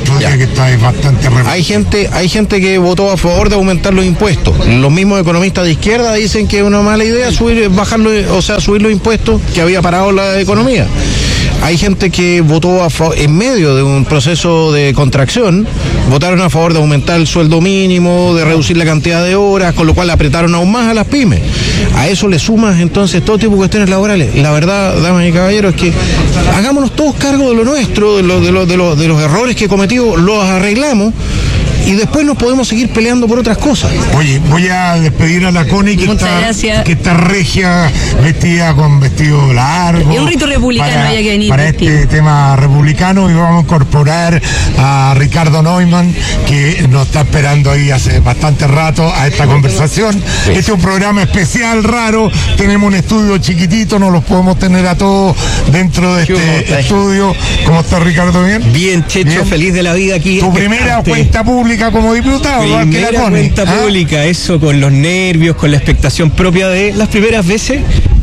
Hay gente, hay gente que votó a favor de aumentar los impuestos. Los mismos economistas de izquierda dicen que es una mala idea subir, bajarlo, o sea, subir los impuestos, que había parado la economía. Hay gente que votó a favor, en medio de un proceso de contracción, votaron a favor de aumentar el sueldo mínimo, de reducir la cantidad de horas, con lo cual apretaron aún más a las pymes. A eso le sumas entonces todo tipo de cuestiones laborales. La verdad, damas y caballeros, es que hagámonos todos cargo de lo nuestro, de, lo, de, lo, de, lo, de los errores que he cometido, los arreglamos y después nos podemos seguir peleando por otras cosas. Oye, voy a despedir a la Connie que, está, que está regia, vestida con vestido largo. Es un rito republicano, para, había que venir. Para vestido. este tema republicano, y vamos a incorporar a Ricardo Neumann, que nos está esperando ahí hace bastante rato a esta conversación. Sí. Este es un programa especial, raro. Tenemos un estudio chiquitito, no los podemos tener a todos dentro de este estudio. ¿Cómo está, Ricardo? ¿Bien? Bien, Checho, bien. Feliz de la vida aquí. Tu primera cuenta pública como diputado. Primera que la cuenta ¿Ah? pública, eso con los nervios, con la expectación propia de las primeras veces.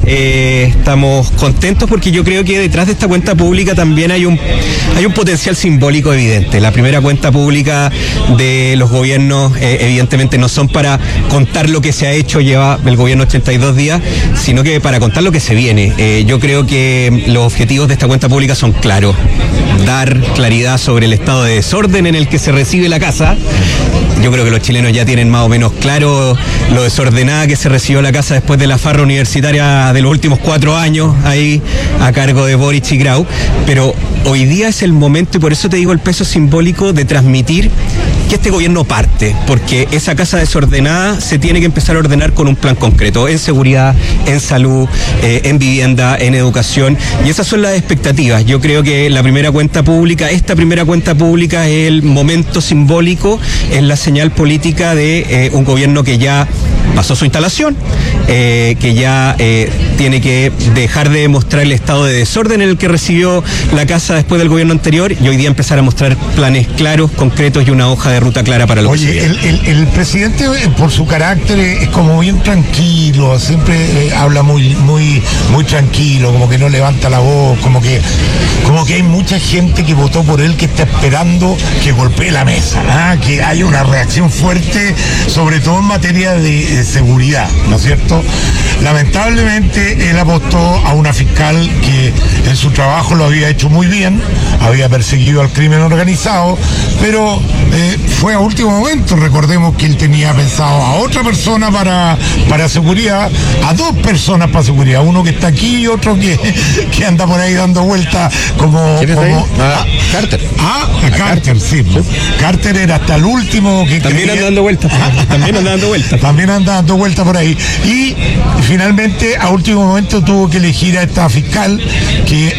Eh, estamos contentos porque yo creo que detrás de esta cuenta pública también hay un hay un potencial simbólico evidente. La primera cuenta pública de los gobiernos eh, evidentemente no son para contar lo que se ha hecho, lleva el gobierno ochenta y dos días, sino que para contar lo que se viene. Eh, yo creo que los objetivos de esta cuenta pública son claros: dar claridad sobre el estado de desorden en el que se recibe la casa. Yo creo que los chilenos ya tienen más o menos claro lo desordenada que se recibió la casa después de la farra universitaria de los últimos cuatro años, ahí a cargo de Boric y Grau, pero hoy día es el momento, y por eso te digo el peso simbólico de transmitir que este gobierno parte, porque esa casa desordenada se tiene que empezar a ordenar con un plan concreto, en seguridad, en salud, eh, en vivienda, en educación, y esas son las expectativas. Yo creo que la primera cuenta pública, esta primera cuenta pública es el momento simbólico, es la señal política de eh, un gobierno que ya pasó su instalación, eh, que ya eh, tiene que dejar de mostrar el estado de desorden en el que recibió la casa después del gobierno anterior, y hoy día empezar a mostrar planes claros, concretos y una hoja de ruta clara para los Oye, el, el, el presidente, por su carácter, es como bien tranquilo, siempre eh, habla muy, muy, muy tranquilo, como que no levanta la voz, como que, como que hay mucha gente que votó por él que está esperando que golpee la mesa, ¿ah? Que haya una reacción fuerte, sobre todo en materia de, de seguridad, ¿no es cierto? Lamentablemente él apostó a una fiscal que en su trabajo lo había hecho muy bien, había perseguido al crimen organizado, pero eh, fue a último momento. Recordemos que él tenía pensado a otra persona para, para seguridad, a dos personas para seguridad, uno que está aquí y otro que, que anda por ahí dando vueltas como... ¿Quién está como ahí? Ah, Carter. Ah, a Carter, Carter, sí. sí. Carter era hasta el último que También quería... anda dando vueltas. También anda dando vueltas. También anda dando vueltas por ahí. Y finalmente, a último momento, tuvo que elegir a esta fiscal que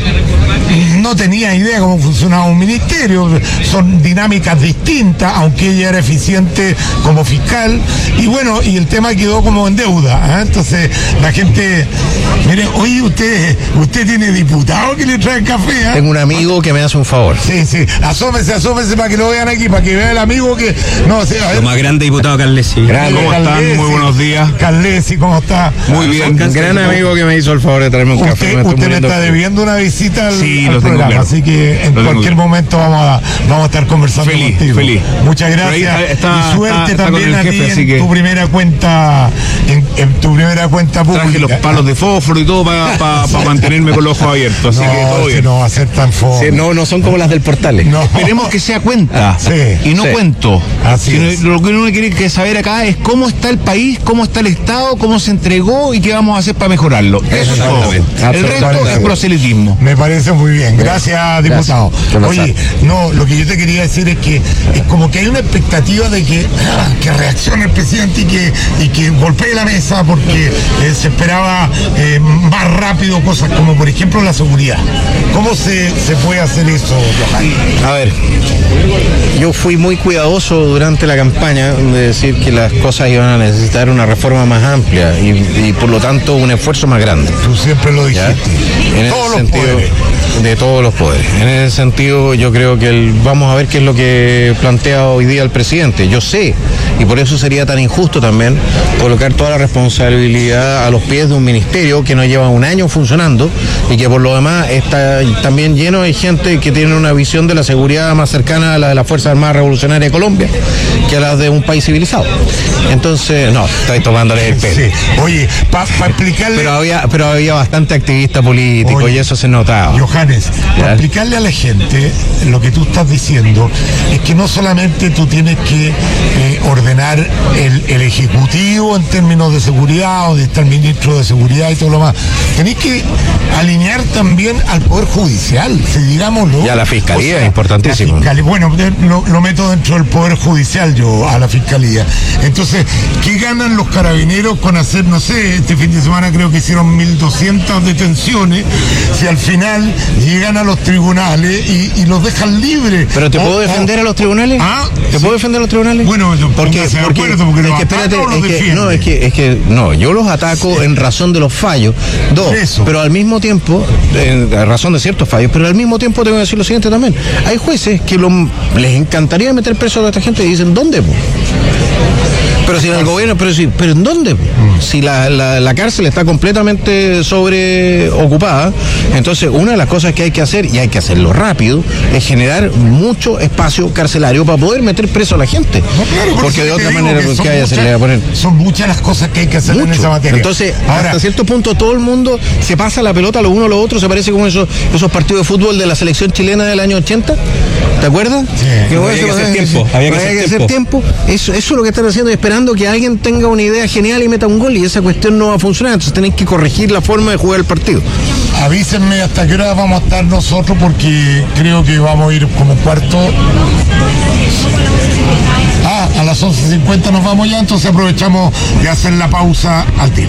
no tenía idea cómo funcionaba un ministerio. Son dinámicas distintas, aunque ella era eficiente como fiscal. Y bueno, y el tema quedó como en deuda, ¿eh? Entonces, la gente... Mire, oye, usted usted tiene diputado que le traen café, ¿eh? Tengo un amigo que me hace un favor. Sí, sí. Asómese, asómese para que lo vean aquí, para que vea el amigo que... No, o sea, a ver. Lo más grande, diputado Carlesi. Grande, ¿Cómo Carlesi. están? Muy buenos días. Carlesi, ¿cómo está? Muy bien. Un gran amigo que me hizo el favor de traerme un usted, café. Me usted me está debiendo una visita al, sí, al lo programa, tengo claro. Así que en lo cualquier momento vamos a, vamos a estar conversando feliz, contigo. Feliz. Muchas gracias. Está, y suerte está, también está a ti jefe, en que... tu primera cuenta, en, en tu primera cuenta pública. Traje los palos de fósforo y todo para pa, pa mantenerme con los ojos abiertos. Así no, que todo bien. No va a ser tan fome. Sí, no, no son como las del Portales. No. Esperemos que sea cuenta. Sí, y no sí. cuento. Así Sino es. Lo que uno quiere que saber acá es cómo está el país, cómo está el Estado, cómo se entregó y qué vamos a hacer para mejorarlo. Eso es todo. El resto es proselitismo. Me parece muy bien. Gracias, diputado. Gracias. Oye, no, lo que yo te quería decir es que es como que hay una expectativa de que, ah, que reaccione el presidente y que, y que golpee la mesa, porque eh, se esperaba eh, más rápido cosas como, por ejemplo, la seguridad. ¿Cómo se, se puede hacer eso, Johan? A ver, yo fui muy cuidadoso durante la campaña de decir que las cosas iban a necesitar una reforma más amplia y, y por lo tanto un esfuerzo más grande. Tú siempre lo dijiste. En todos ese los sentido, poderes. de todos los poderes. En ese sentido, yo creo que el, vamos a ver qué es lo que plantea hoy día el presidente. Yo sé, y por eso sería tan injusto también colocar toda la responsabilidad a los pies de un ministerio que no lleva un año funcionando y que por lo demás está también lleno de gente que tiene una visión de la seguridad más cercana a la de la Fuerza Armada Revolucionaria de Colombia que a la de un país civilizado. Entonces, no, estáis tomándole el pelo. Sí. Oye, para pa explicarle... Pero había, pero había bastante activista político. Oye, y eso se notaba. Johannes, para explicarle a la gente lo que tú estás diciendo es que no solamente tú tienes que eh, ordenar el, el Ejecutivo en términos de seguridad, donde está el ministro de Seguridad y todo lo más. Tenéis que alinear también al Poder Judicial, si digámoslo. Y a la Fiscalía, o sea, es importantísimo. Fiscalía, bueno, lo, lo meto dentro del Poder Judicial yo, a la Fiscalía. Entonces, ¿qué ganan los carabineros con hacer, no sé, este fin de semana creo que hicieron mil doscientas detenciones, si al final llegan a los tribunales y, y los dejan libres? ¿Pero te o, puedo defender o, a los tribunales? ¿Ah? ¿Te sí. puedo defender a los tribunales? Bueno, porque, porque, acuerdo, porque es que espérate, es que, no, es que, es que, no, yo los ataco sí. en razón de los fallos, dos, Eso. pero al mismo tiempo, en razón de ciertos fallos, pero al mismo tiempo tengo que decir lo siguiente también, hay jueces que lo, les encantaría meter preso a esta gente y dicen, ¿dónde? Po? Pero si en el gobierno, pero si, pero ¿en dónde? Si la, la, la cárcel está completamente sobreocupada, entonces una de las cosas que hay que hacer, y hay que hacerlo rápido, es generar mucho espacio carcelario para poder meter preso a la gente. No, claro, porque de otra manera, que ¿qué haya se le va a poner? Son muchas las cosas que hay que hacer mucho. en esa materia. Entonces, Ahora, hasta cierto punto todo el mundo se pasa la pelota lo uno a lo otro, se parece como esos, esos partidos de fútbol de la selección chilena del año ochenta. ¿Te acuerdas? Sí. Que había que hacer tiempo. Había que hacer hacer tiempo. tiempo. Eso, eso es lo que están haciendo, esperando que alguien tenga una idea genial y meta un gol, y esa cuestión no va a funcionar. Entonces tenéis que corregir la forma de jugar el partido. Avísenme hasta qué hora vamos a estar nosotros, porque creo que vamos a ir como cuarto. Ah, a las once cincuenta nos vamos ya, entonces aprovechamos de hacer la pausa al tiro.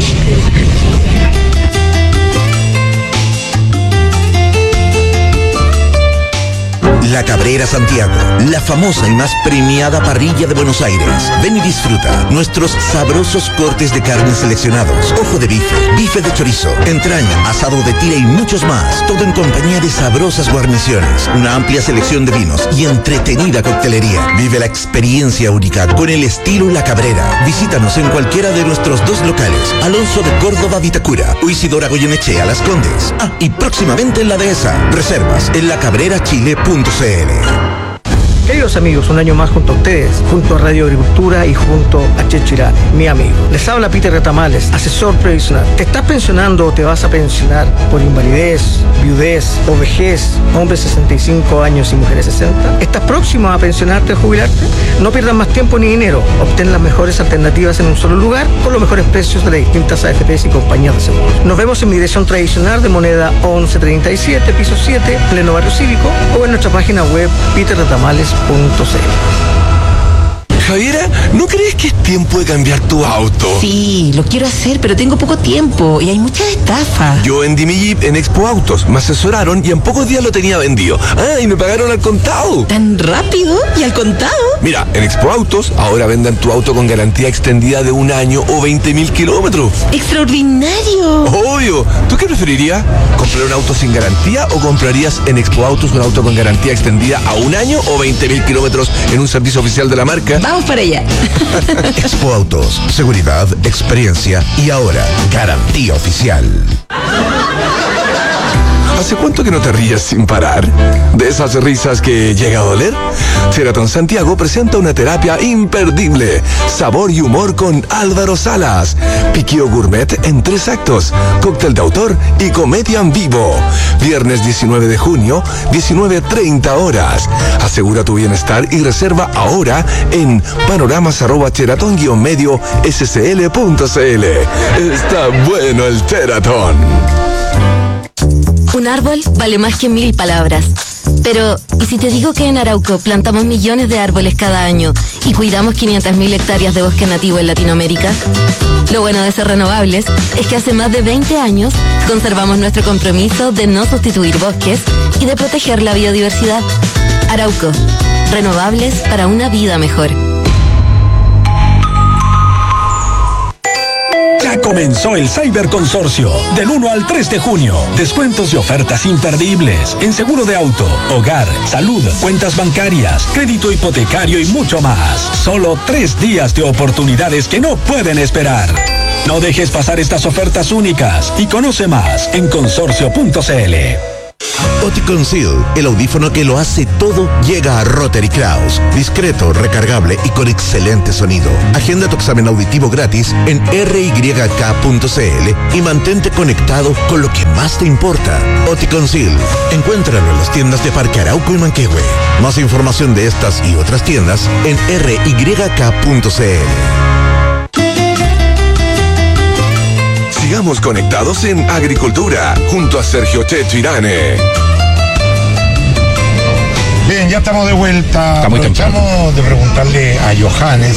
La Cabrera Santiago, la famosa y más premiada parrilla de Buenos Aires. Ven y disfruta nuestros sabrosos cortes de carne seleccionados. Ojo de bife, bife de chorizo, entraña, asado de tira y muchos más. Todo en compañía de sabrosas guarniciones, una amplia selección de vinos y entretenida coctelería. Vive la experiencia única con el estilo La Cabrera. Visítanos en cualquiera de nuestros dos locales, Alonso de Córdoba, Vitacura, o Isidora Goyenechea, Las Condes. Ah, y próximamente en La Dehesa. Reservas en la cabrera chile punto c l. Queridos amigos, un año más junto a ustedes, junto a Radio Agricultura y junto a Checho Irane, mi amigo. Les habla Peter Retamales, asesor previsional. ¿Te estás pensionando o te vas a pensionar por invalidez, viudez o vejez, hombres sesenta y cinco años y mujeres sesenta? ¿Estás próximo a pensionarte o jubilarte? No pierdas más tiempo ni dinero. Obtén las mejores alternativas en un solo lugar con los mejores precios de las distintas A F Pes y compañías de seguros. Nos vemos en mi dirección tradicional de Moneda once treinta y siete, piso siete, pleno barrio cívico, o en nuestra página web peter retamales punto c l. Javiera, ¿no crees que es tiempo de cambiar tu auto? Sí, lo quiero hacer, pero tengo poco tiempo y hay muchas estafas. Yo vendí mi Jeep en Expo Autos, me asesoraron y en pocos días lo tenía vendido. Ah, y me pagaron al contado. ¿Tan rápido? ¿Y al contado? Mira, en Expo Autos ahora venden tu auto con garantía extendida de un año o veinte mil kilómetros. ¡Extraordinario! Obvio. ¿Tú qué preferirías? ¿Comprar un auto sin garantía o comprarías en Expo Autos un auto con garantía extendida a un año o veinte mil kilómetros en un servicio oficial de la marca? Vamos para allá. Expo Autos, seguridad, experiencia y ahora garantía oficial. ¿Hace cuánto que no te ríes sin parar? ¿De esas risas que llega a doler? Sheraton Santiago presenta una terapia imperdible. Sabor y humor con Álvaro Salas. Piquío gourmet en tres actos. Cóctel de autor y comedia en vivo. Viernes diecinueve de junio, diecinueve treinta horas. Asegura tu bienestar y reserva ahora en panoramas arroba sheraton guion medio scl punto cl. Está bueno el Sheraton. Un árbol vale más que mil palabras. Pero, ¿y si te digo que en Arauco plantamos millones de árboles cada año y cuidamos quinientas mil hectáreas de bosque nativo en Latinoamérica? Lo bueno de ser renovables es que hace más de veinte años conservamos nuestro compromiso de no sustituir bosques y de proteger la biodiversidad. Arauco, renovables para una vida mejor. Ya comenzó el Cyber Consorcio, del uno al tres de junio. Descuentos y ofertas imperdibles en seguro de auto, hogar, salud, cuentas bancarias, crédito hipotecario y mucho más. Solo tres días de oportunidades que no pueden esperar. No dejes pasar estas ofertas únicas y conoce más en consorcio punto c l. Oticon Seal, el audífono que lo hace todo, llega a Rotary Kraus. Discreto, recargable y con excelente sonido. Agenda tu examen auditivo gratis en r y k punto c l y mantente conectado con lo que más te importa. Oticon Seal. Encuéntralo en las tiendas de Parque Arauco y Manquehue. Más información de estas y otras tiendas en r y k punto c l. Sigamos conectados en Agricultura, junto a Sergio Checho Irane. Bien, ya estamos de vuelta. Aprovechamos de preguntarle a Johannes,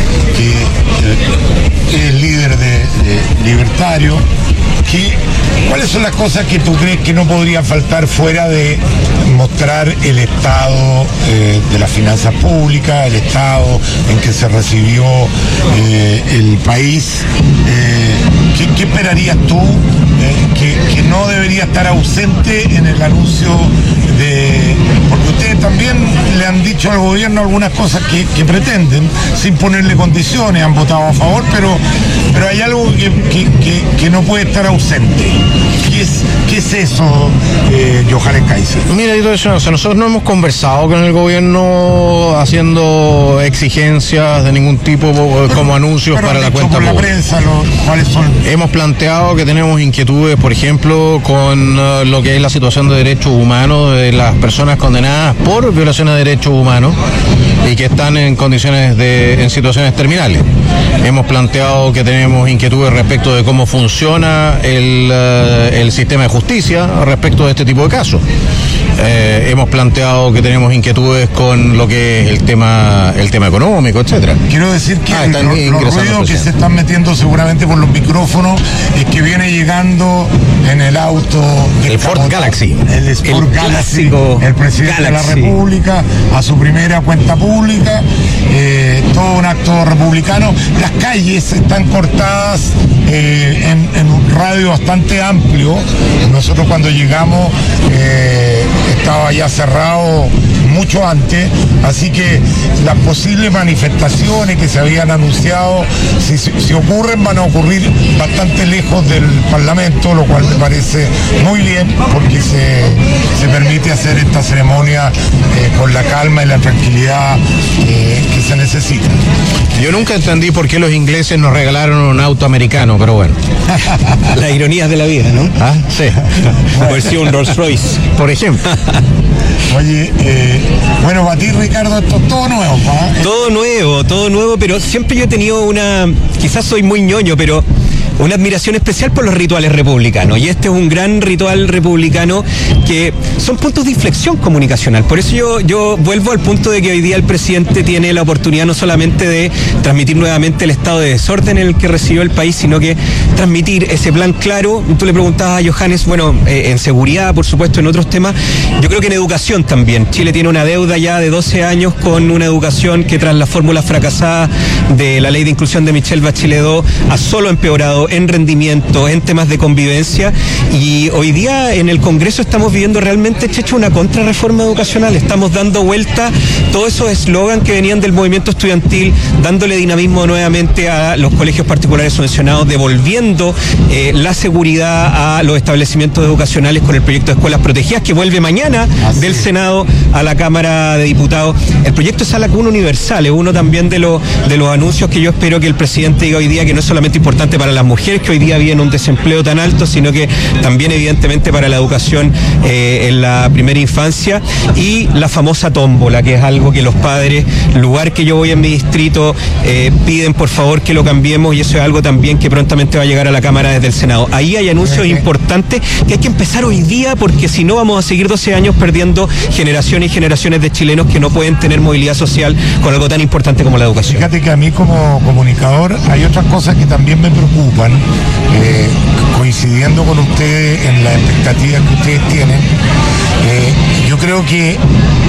que es líder de, de Libertario, que, ¿cuáles son las cosas que tú crees que no podrían faltar fuera de mostrar el estado eh, de las finanzas públicas, el estado en que se recibió eh, el país? Eh, ¿qué, ¿Qué esperarías tú eh, que, que no debería estar ausente en el anuncio de...? Porque ustedes también le han dicho al gobierno algunas cosas que, que pretenden, sin ponerle condiciones, han votado a favor, pero, pero hay algo que, que, que, que no puede estar ausente. ¿Qué es, qué es eso, eh, Johannes Kaiser? Mira, o sea, nosotros no hemos conversado con el gobierno haciendo exigencias de ningún tipo pero, como anuncios para la cuenta pública. La prensa, lo, ¿cuáles son? Hemos planteado que tenemos inquietudes, por ejemplo, con uh, lo que es la situación de derechos humanos de las personas condenadas por violaciones de derechos humanos y que están en condiciones de, en situaciones terminales. Hemos planteado que tenemos inquietudes respecto de cómo funciona el, uh, el sistema de justicia respecto de este tipo de casos. Eh, hemos planteado que tenemos inquietudes con lo que es el tema el tema económico, etcétera. Quiero decir que ah, el, los, los ruidos que se están metiendo seguramente por los micrófonos es que viene llegando en el auto el Ford Galaxy, el Sport el Galaxy, el presidente Galaxy. de la República a su primera cuenta pública, eh, todo un acto republicano. Las calles están cortadas eh, en, en un radio bastante amplio. Nosotros cuando llegamos eh, estaba ya cerrado mucho antes, así que las posibles manifestaciones que se habían anunciado, si, si ocurren, van a ocurrir bastante lejos del Parlamento, lo cual me parece muy bien, porque se, se permite hacer esta ceremonia eh, con la calma y la tranquilidad eh, que se necesita. Yo nunca entendí por qué los ingleses nos regalaron un auto americano, pero bueno. Las ironías de la vida, ¿no? Ah, sí. Por si un Rolls Royce, por ejemplo. Oye, eh, bueno, para ti, Ricardo, esto es todo nuevo, ¿eh? Todo nuevo, todo nuevo, pero siempre yo he tenido una, quizás soy muy ñoño, pero una admiración especial por los rituales republicanos, y este es un gran ritual republicano que son puntos de inflexión comunicacional. Por eso yo, yo vuelvo al punto de que hoy día el presidente tiene la oportunidad no solamente de transmitir nuevamente el estado de desorden en el que recibió el país, sino que transmitir ese plan claro. Tú le preguntabas a Johannes, bueno, eh, en seguridad, por supuesto, en otros temas, yo creo que en educación también. Chile tiene una deuda ya de doce años con una educación que tras la fórmula fracasada de la ley de inclusión de Michelle Bachelet dos ha solo empeorado en rendimiento, en temas de convivencia, y hoy día en el Congreso estamos viviendo realmente, Checho, una contrarreforma educacional. Estamos dando vuelta todos esos eslogans que venían del movimiento estudiantil, dándole dinamismo nuevamente a los colegios particulares subvencionados, devolviendo eh, la seguridad a los establecimientos educacionales con el proyecto de escuelas protegidas que vuelve mañana Así del es. Senado a la Cámara de Diputados. El proyecto de Sala Cuna Universal es uno también de, lo, de los anuncios que yo espero que el presidente diga hoy día, que no es solamente importante para las mujeres que hoy día viven un desempleo tan alto, sino que también evidentemente para la educación eh, en la primera infancia, y la famosa tómbola, que es algo que los padres, lugar que yo voy en mi distrito, eh, piden por favor que lo cambiemos, y eso es algo también que prontamente va a llegar a la Cámara desde el Senado. Ahí hay anuncios importantes que hay que empezar hoy día, porque si no vamos a seguir doce años perdiendo generaciones y generaciones de chilenos que no pueden tener movilidad social con algo tan importante como la educación. Fíjate que a mí como comunicador hay otras cosas que también me preocupan, eh, coincidiendo con ustedes en las expectativas que ustedes tienen. Eh, yo creo que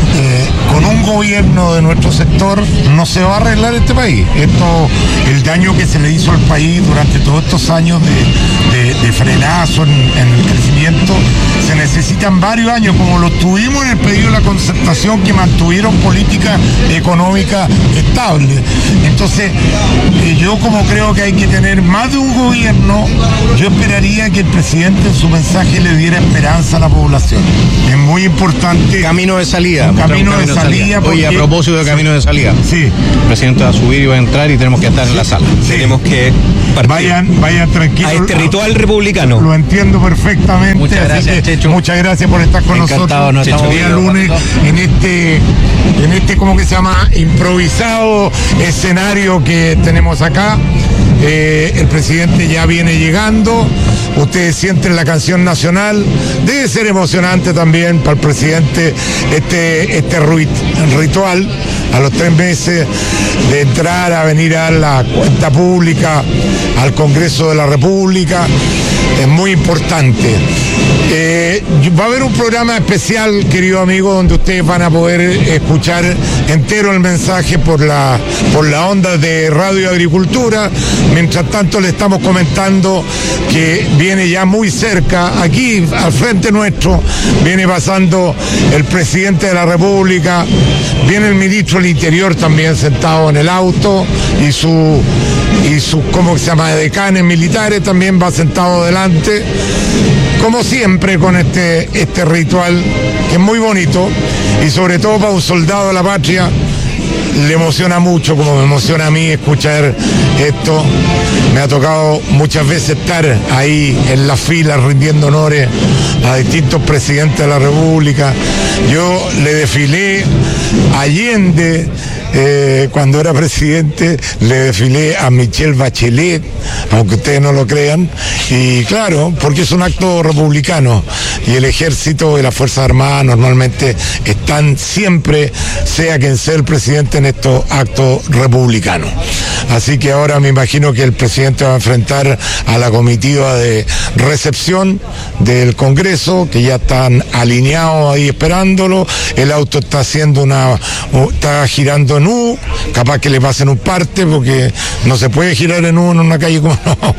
eh, con un gobierno de nuestro sector no se va a arreglar este país. Esto, el daño que se le hizo al país durante todos estos años de, de, de frenazo en, en el crecimiento, se necesitan varios años, como lo tuvimos en el pedido de la concertación, que mantuvieron políticas económicas estables. Entonces, eh, yo como creo que hay que tener más de un gobierno, yo esperaría que el presidente en su mensaje le diera esperanza a la población. Es muy importante. Camino de salida. Un camino, camino de salida. salida porque... Oye, a propósito de camino de salida. Sí. El presidente va a subir y va a entrar y tenemos que estar sí. en la sala. Sí. Tenemos que partir. Vayan, vayan tranquilos. A este ritual republicano. Lo entiendo perfectamente. Muchas gracias, que, Checho. Muchas gracias por estar con Encantado, nosotros. Checho, día lunes en este, en este, ¿cómo que se llama? Improvisado escenario que tenemos acá. Eh, el presidente ya viene llegando. Ustedes sienten la canción nacional. Debe ser emocionante también para el presidente este, este ritual a los tres meses de entrar a venir a la cuenta pública al Congreso de la República. Es muy importante. Eh, va a haber un programa especial, querido amigo, donde ustedes van a poder escuchar entero el mensaje por la, por la onda de Radio Agricultura. Mientras tanto, le estamos comentando que viene ya muy cerca, aquí al frente nuestro, viene pasando el presidente de la República, viene el ministro del Interior también sentado en el auto y su, y su ¿cómo se llama?, decanes militares también va sentado delante. Como siempre con este, este ritual, que es muy bonito, y sobre todo para un soldado de la patria, le emociona mucho, como me emociona a mí escuchar esto. Me ha tocado muchas veces estar ahí en las filas rindiendo honores a distintos presidentes de la República. Yo le desfilé a Allende, eh, cuando era presidente, le desfilé a Michelle Bachelet, aunque ustedes no lo crean, y claro, porque es un acto republicano, y el ejército y las Fuerzas Armadas normalmente están siempre, sea quien sea el presidente, en estos actos republicanos. Así que ahora me imagino que el presidente va a enfrentar a la comitiva de recepción del Congreso, que ya están alineados ahí esperándolo. El auto está haciendo una, está girando en U, capaz que le pasen un parte, porque no se puede girar en U en una calle como no.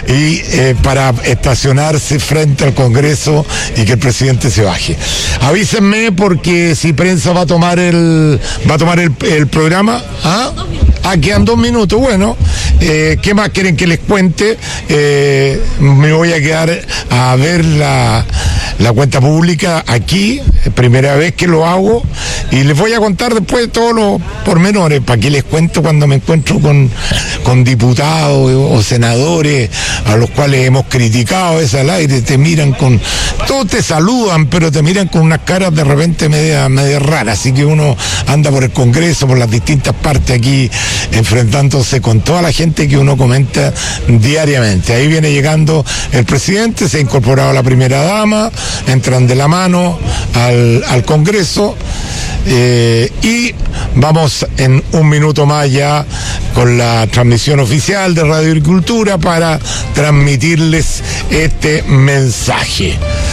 Y eh, para estacionarse frente al Congreso y que el presidente se baje. Avísenme, porque si prensa va a tomar el, va a tomar el, el programa. ¿Ah? Ah, quedan dos minutos. Bueno, eh, ¿qué más quieren que les cuente? Eh, me voy a quedar a ver la, la cuenta pública aquí, primera vez que lo hago, y les voy a contar después todos los pormenores. ¿Para qué les cuento cuando me encuentro con, con diputados o senadores a los cuales hemos criticado a veces al aire? Te miran con... Todos te saludan, pero te miran con unas caras de repente media, media raras. Así que uno anda por el Congreso, por las distintas partes aquí, enfrentándose con toda la gente que uno comenta diariamente. Ahí viene llegando el presidente, se ha incorporado la primera dama, entran de la mano al, al Congreso. Eh, y vamos en un minuto más ya con la transmisión oficial de Radio Agricultura para transmitirles este mensaje.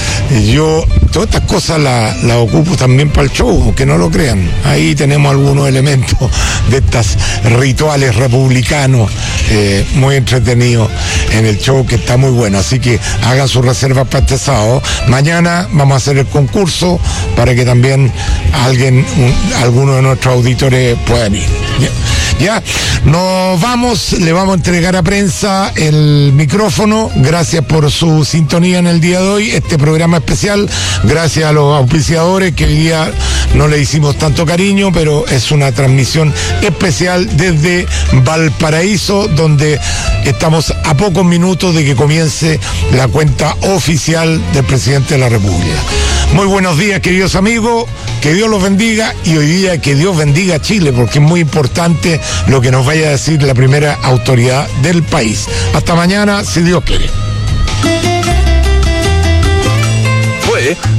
Yo todas estas cosas las la ocupo también para el show, aunque no lo crean. Ahí tenemos algunos elementos de estos rituales republicanos eh, muy entretenidos en el show, que está muy bueno. Así que hagan sus reservas para este sábado. Mañana vamos a hacer el concurso para que también alguien, un, alguno de nuestros auditores puedan ir. Ya, ya, nos vamos, le vamos a entregar a prensa el micrófono. Gracias por su sintonía en el día de hoy. Este programa especial, gracias a los auspiciadores que hoy día no le hicimos tanto cariño, pero es una transmisión especial desde Valparaíso, donde estamos a pocos minutos de que comience la cuenta oficial del presidente de la República. Muy buenos días, queridos amigos, que Dios los bendiga, y hoy día que Dios bendiga a Chile, porque es muy importante lo que nos vaya a decir la primera autoridad del país. Hasta mañana, si Dios quiere. Fue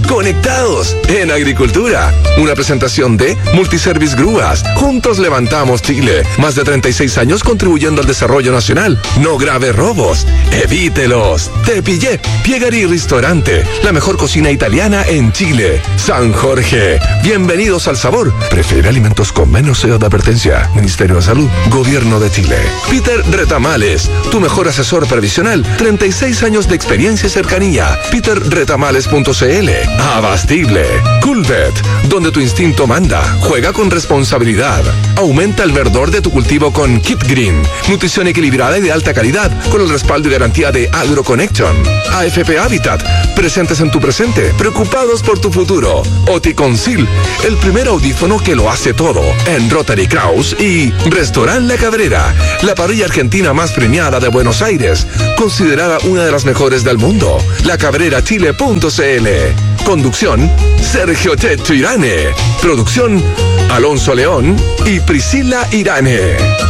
conectados en agricultura. Una presentación de Multiservice Grúas. Juntos levantamos Chile. Más de treinta y seis años contribuyendo al desarrollo nacional. No grave robos. Evítelos. Te pillé. Piegarí Restaurante. La mejor cocina italiana en Chile. San Jorge. Bienvenidos al sabor. Prefiere alimentos con menos sello de advertencia. Ministerio de Salud. Gobierno de Chile. Peter Retamales. Tu mejor asesor previsional. treinta y seis años de experiencia y cercanía. peter retamales punto c l. Abastible. Coolvet. Donde tu instinto manda. Juega con responsabilidad. Aumenta el verdor de tu cultivo con Kit Green. Nutrición equilibrada y de alta calidad. Con el respaldo y garantía de AgroConnection. A F P Habitat. Presentes en tu presente. Preocupados por tu futuro. Oticonsil. El primer audífono que lo hace todo. En Rotary Kraus. Y Restaurant La Cabrera. La parrilla argentina más premiada de Buenos Aires. Considerada una de las mejores del mundo. la cabrera chile punto c l. Conducción, Sergio Checho Irane. Producción, Alonso León y Priscila Irane.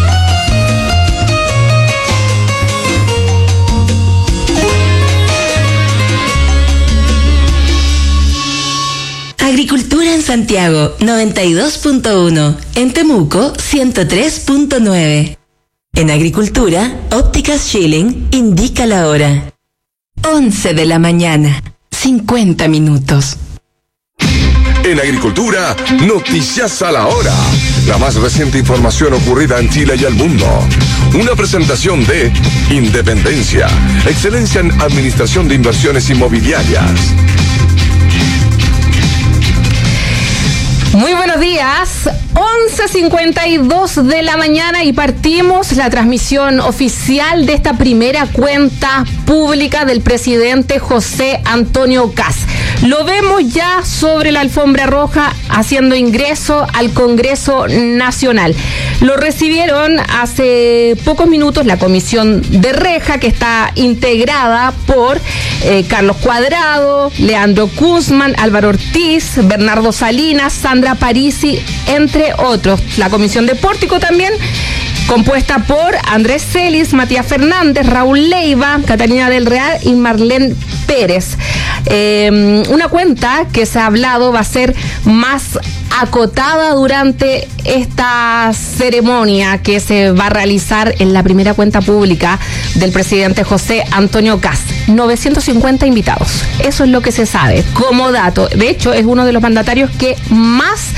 Agricultura en Santiago, noventa y dos punto uno. En Temuco, ciento tres punto nueve. En Agricultura, Ópticas Schilling indica la hora. once de la mañana, cincuenta minutos. En Agricultura, noticias a la hora. La más reciente información ocurrida en Chile y el mundo. Una presentación de Independencia, excelencia en administración de inversiones inmobiliarias. Muy buenos días, once cincuenta y dos de la mañana y partimos la transmisión oficial de esta primera cuenta pública del presidente José Antonio Kast. Lo vemos ya sobre la alfombra roja haciendo ingreso al Congreso Nacional. Lo recibieron hace pocos minutos la comisión de reja, que está integrada por eh, Carlos Cuadrado, Leandro Kuzman, Álvaro Ortiz, Bernardo Salinas, Sandra Parisi, entre otros. La comisión de Pórtico también, compuesta por Andrés Celis, Matías Fernández, Raúl Leiva, Catalina del Real y Marlene Pérez. Eh, una cuenta que se ha hablado va a ser más acotada durante esta ceremonia que se va a realizar en la primera cuenta pública del presidente José Antonio Kast. novecientos cincuenta invitados. Eso es lo que se sabe como dato. De hecho, es uno de los mandatarios que más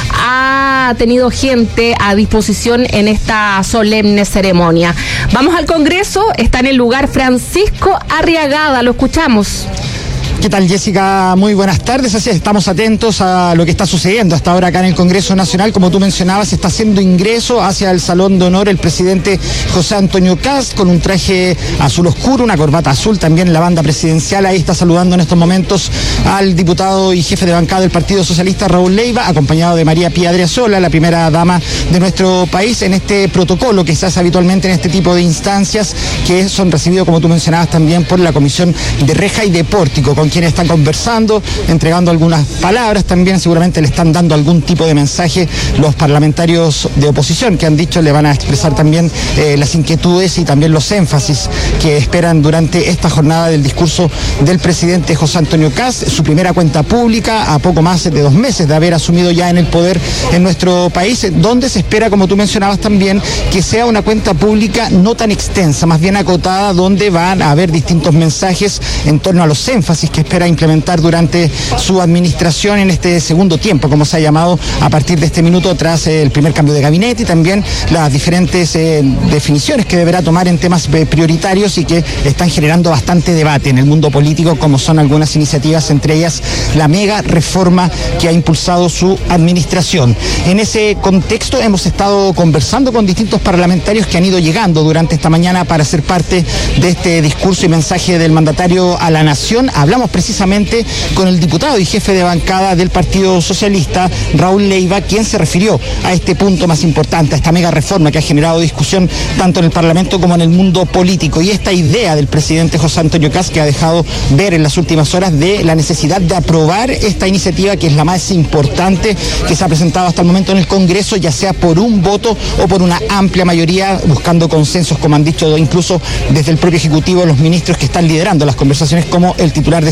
ha tenido gente a disposición en esta solemne ceremonia. Vamos al Congreso, está en el lugar Francisco Arriagada, lo escuchamos. ¿Qué tal, Jessica? Muy buenas tardes. Así es, estamos atentos a lo que está sucediendo hasta ahora acá en el Congreso Nacional. Como tú mencionabas, está haciendo ingreso hacia el Salón de Honor el presidente José Antonio Kast con un traje azul oscuro, una corbata azul, también la banda presidencial. Ahí está saludando en estos momentos al diputado y jefe de bancada del Partido Socialista, Raúl Leiva, acompañado de María Pía Adriasola, la primera dama de nuestro país, en este protocolo que se hace habitualmente en este tipo de instancias, que son recibidos, como tú mencionabas, también por la Comisión de Reja y de Pórtico, con quienes están conversando, entregando algunas palabras también. Seguramente le están dando algún tipo de mensaje los parlamentarios de oposición, que han dicho le van a expresar también eh, las inquietudes y también los énfasis que esperan durante esta jornada del discurso del presidente José Antonio Kast, su primera cuenta pública a poco más de dos meses de haber asumido ya en el poder en nuestro país, donde se espera, como tú mencionabas también, que sea una cuenta pública no tan extensa, más bien acotada, donde van a haber distintos mensajes en torno a los énfasis que espera implementar durante su administración en este segundo tiempo, como se ha llamado a partir de este minuto, tras eh, el primer cambio de gabinete y también las diferentes eh, definiciones que deberá tomar en temas eh, prioritarios y que están generando bastante debate en el mundo político, como son algunas iniciativas, entre ellas la mega reforma que ha impulsado su administración. En ese contexto hemos estado conversando con distintos parlamentarios que han ido llegando durante esta mañana para ser parte de este discurso y mensaje del mandatario a la nación. Hablamos precisamente con el diputado y jefe de bancada del Partido Socialista, Raúl Leiva, quien se refirió a este punto más importante, a esta mega reforma que ha generado discusión tanto en el Parlamento como en el mundo político, y esta idea del presidente José Antonio Kast, que ha dejado ver en las últimas horas de la necesidad de aprobar esta iniciativa, que es la más importante que se ha presentado hasta el momento en el Congreso, ya sea por un voto o por una amplia mayoría, buscando consensos, como han dicho incluso desde el propio Ejecutivo los ministros que están liderando las conversaciones, como el titular de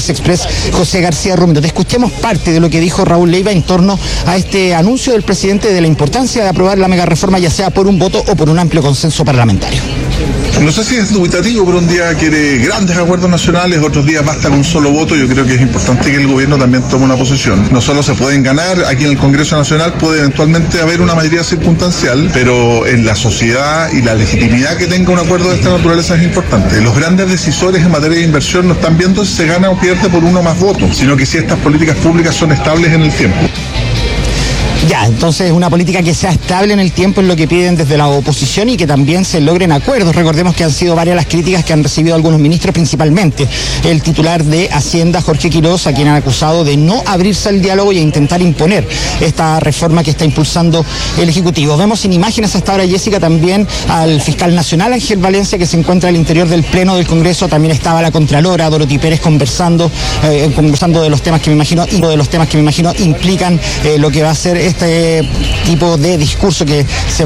Ferrocarriles Express José García Romero. Te escuchemos parte de lo que dijo Raúl Leiva en torno a este anuncio del presidente de la importancia de aprobar la mega reforma, ya sea por un voto o por un amplio consenso parlamentario. No sé si es dubitativo, pero un día quiere grandes acuerdos nacionales, otros días basta con un solo voto. Yo creo que es importante que el gobierno también tome una posición. No solo se pueden ganar, aquí en el Congreso Nacional puede eventualmente haber una mayoría circunstancial, pero en la sociedad y la legitimidad que tenga un acuerdo de esta naturaleza es importante. Los grandes decisores en materia de inversión no están viendo si se gana o pierde por uno más votos, sino que si estas políticas públicas son estables en el tiempo. Ya, entonces una política que sea estable en el tiempo es lo que piden desde la oposición y que también se logren acuerdos. Recordemos que han sido varias las críticas que han recibido algunos ministros, principalmente el titular de Hacienda, Jorge Quiroz, a quien han acusado de no abrirse al diálogo y a intentar imponer esta reforma que está impulsando el Ejecutivo. Vemos en imágenes hasta ahora, Jessica, también al fiscal nacional Ángel Valencia, que se encuentra al interior del Pleno del Congreso. También estaba la Contralora, Dorothy Pérez, conversando, eh, conversando de los temas que me imagino, y de los temas que me imagino implican eh, lo que va a ser este tipo de discurso que se